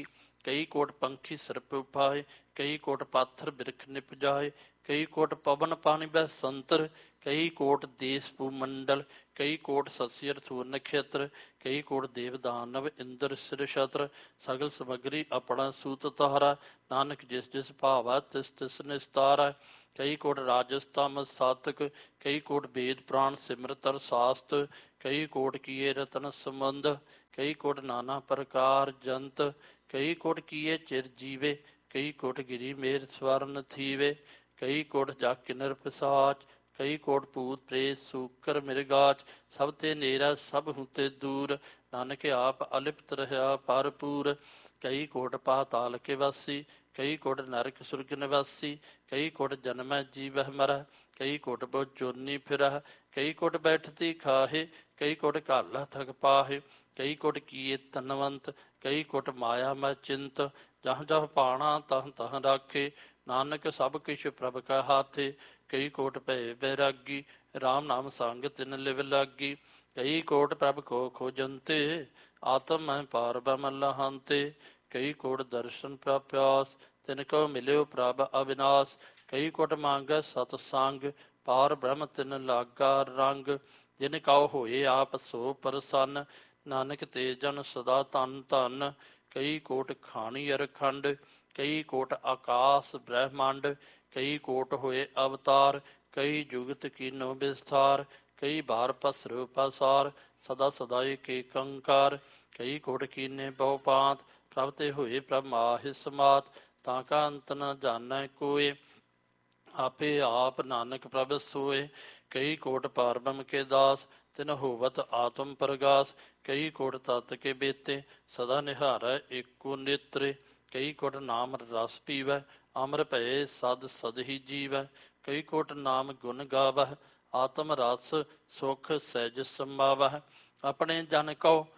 ਕਈ ਕੋਟ ਪੰਖੀ ਸਿਰ ਉਪਾਏ, ਕਈ ਕੋਟ ਪਾਥਰ ਬਿਰਖ ਨਿਪਜਾਏ, ਕਈ ਕੋਟ ਪਵਨ ਪਾਣੀ ਬਹਿ ਸੰਤਰ, ਕਈ ਕੋਟ ਦੇਸ ਭੂ ਮੰਡਲ, ਕਈ ਕੋਟ ਸਸਿ ਅਰਥੂਰ ਨਖੇਤਰ, ਕਈ ਕੋਟ ਦੇਵ ਦਾਨਵ ਇੰਦਰ ਸਿਰ ਛਤਰ, ਸਗਲ ਸਮਗਰੀ ਆਪਣਾ ਸੂਤ ਤਾਰਾ, ਨਾਨਕ ਜਿਸ ਜਿਸ ਭਾਵਾ ਤਿਸ ਤਿਸ ਨਿਸਤਾਰਾ। ਕਈ ਕੋਟ ਰਾਜਸ ਤਾਮਸ ਸਾਤਕ, ਕਈ ਕੋਟ ਵੇਦ ਪ੍ਰਾਣ ਸਿਮਰਤ ਅਰ ਸਾਸਤ, ਕਈ ਕੋਟ ਕੀਏ ਰਤਨ ਸੰਬੰਧ, ਕਈ ਕੋਟ ਨਾਨਾ ਪ੍ਰਕਾਰ ਜੰਤ, ਕਈ ਕੋਟ ਕੀਏ ਚਿਰ ਜੀਵੇ, ਕਈ ਕੋਟ ਗਿਰੀ ਮੇਰ ਸਵਰਨ ਥੀਵੇ, ਕਈ ਕੋਟ ਜਾਕਿ ਨਰ ਪਿਸਾਚ, ਕਈ ਕੋਟ ਭੂਤ ਪ੍ਰੇਤ ਸੂਕਰ ਮਿਰਗਾਚ, ਸਭ ਤੇ ਨੇਰਾ ਸਭ ਹੁਤੇ ਦੂਰ, ਨਾਨਕ ਆਪ ਅਲਿਪਤ ਰਹਾ ਭਰਪੂਰ। ਕਈ ਕੋਟ ਪਾਤਾਲ ਕੇ ਵਾਸੀ, ਕਈ ਕੋਟ ਨਰਕ ਸੁਰਗ ਨਿਵਾਸੀ, ਕਈ ਕੋਟ ਜਨਮੈ ਜੀਵਹਿ ਮਰਹਿ, ਕਈ ਕੋਟ ਬਹੁ ਚੋਨੀ ਫਿਰਹਿ, ਕਈ ਕੋਟ ਬੈਠਤੀ ਖਾਹੇ, ਕਈ ਕੋਟ ਘਾਲਾ ਥਕ ਪਾਹੇ, ਕਈ ਕੋਟ ਕੀਏ ਧਨਵੰਤ, ਕਈ ਕੋਟ ਮਾਇਆ ਮੈਂ ਚਿੰਤ, ਜਹ ਜਹ ਪਾਣਾ ਤਹ ਤਹ ਰਾਖੇ, ਨਾਨਕ ਸਭ ਕਿਛ ਪ੍ਰਭ ਕੈ ਹਾਥੇ। ਕਈ ਕੋਟ ਭੈ ਬੈਰਾਗੀ, ਰਾਮ ਨਾਮ ਸੰਗ ਤਿਨ ਲਿਵ ਲਾਗੀ, ਕਈ ਕੋਟ ਪ੍ਰਭ ਕੋ ਖੋਜੰਤੇ, ਆਤਮ ਮੈਂ ਪਾਰ ਬ੍ਰਹਮ ਲਹਾਂਤੇ, ਕਈ ਕੋਟ ਦਰਸ਼ਨ ਪ੍ਰਪਿਆਸ, ਤਿਨ ਕੋ ਮਿਲਿਓ ਪ੍ਰਭ ਅਵਿਨਾਸ਼, ਕਈ ਕੋਟ ਮੰਗੈ ਸਤ ਸੰਗ, ਪਾਰ ਬ੍ਰਹਮ ਤਿਨ ਲਾਗਾ ਰੰਗ, ਜਿਨ ਕਉ ਹੋਏ ਆਪ ਸੋ ਪ੍ਰਸੰਨ, ਨਾਨਕ ਤੇ ਜਨ ਸਦਾ ਧਨ ਧਨ। ਕਈ ਕੋਟ ਖਾਣੀ ਅਰਖੰਡ, ਕਈ ਕੋਟ ਆਕਾਸ ਬ੍ਰਹਮੰਡ, ਕਈ ਕੋਟ ਹੋਏ ਅਵਤਾਰ, ਕਈ ਜੁਗਤ ਕੀਨੋ ਵਿਸਥਾਰ, ਕਈ ਬਾਰ ਪਸਰੋ ਪਸਾਰ, ਸਦਾ ਸਦਾ ਏਕ ਏਕੰਕਾਰ, ਕਈ ਕੋਟ ਕੀਨੇ ਬਹੁ ਪਾਂਤ, ਪ੍ਰਭ ਤੇ ਹੋਏ ਪ੍ਰਭ ਮਾਹਿ ਸਮਾਤ, ਤਾਂ ਕਾ ਅੰਤ ਨ ਜਾਣੈ ਕੋਇ, ਆਪੇ ਆਪ ਨਾਨਕ ਪ੍ਰਭ ਸੋਏ। ਕਈ ਕੋਟ ਪਾਰ ਬ੍ਰਹਮ ਕੇ ਦਾਸ, ਤਿਨ ਹੋਵਤ ਆਤਮ ਪ੍ਰਗਾਸ, ਕਈ ਕੋਟ ਤਤ ਕੇ ਬੇਤੇ, ਸਦਾ ਨਿਹਾਰੈ ਏਕੋ ਨੇਤਰੇ, ਕਈ ਕੋਟ ਨਾਮ ਰਸ ਪੀਵੈ, ਅਮਰ ਭਏ ਸਦ ਸਦ ਹੀ ਜੀਵੈ, ਕਈ ਕੋਟ ਨਾਮ ਗੁਣ ਗਾਵਹਿ, ਆਤਮ ਰਸ ਸੁਖ ਸਹਿਜ ਸਮਾਵਹਿ, ਆਪਣੇ ਜਨ ਕਉ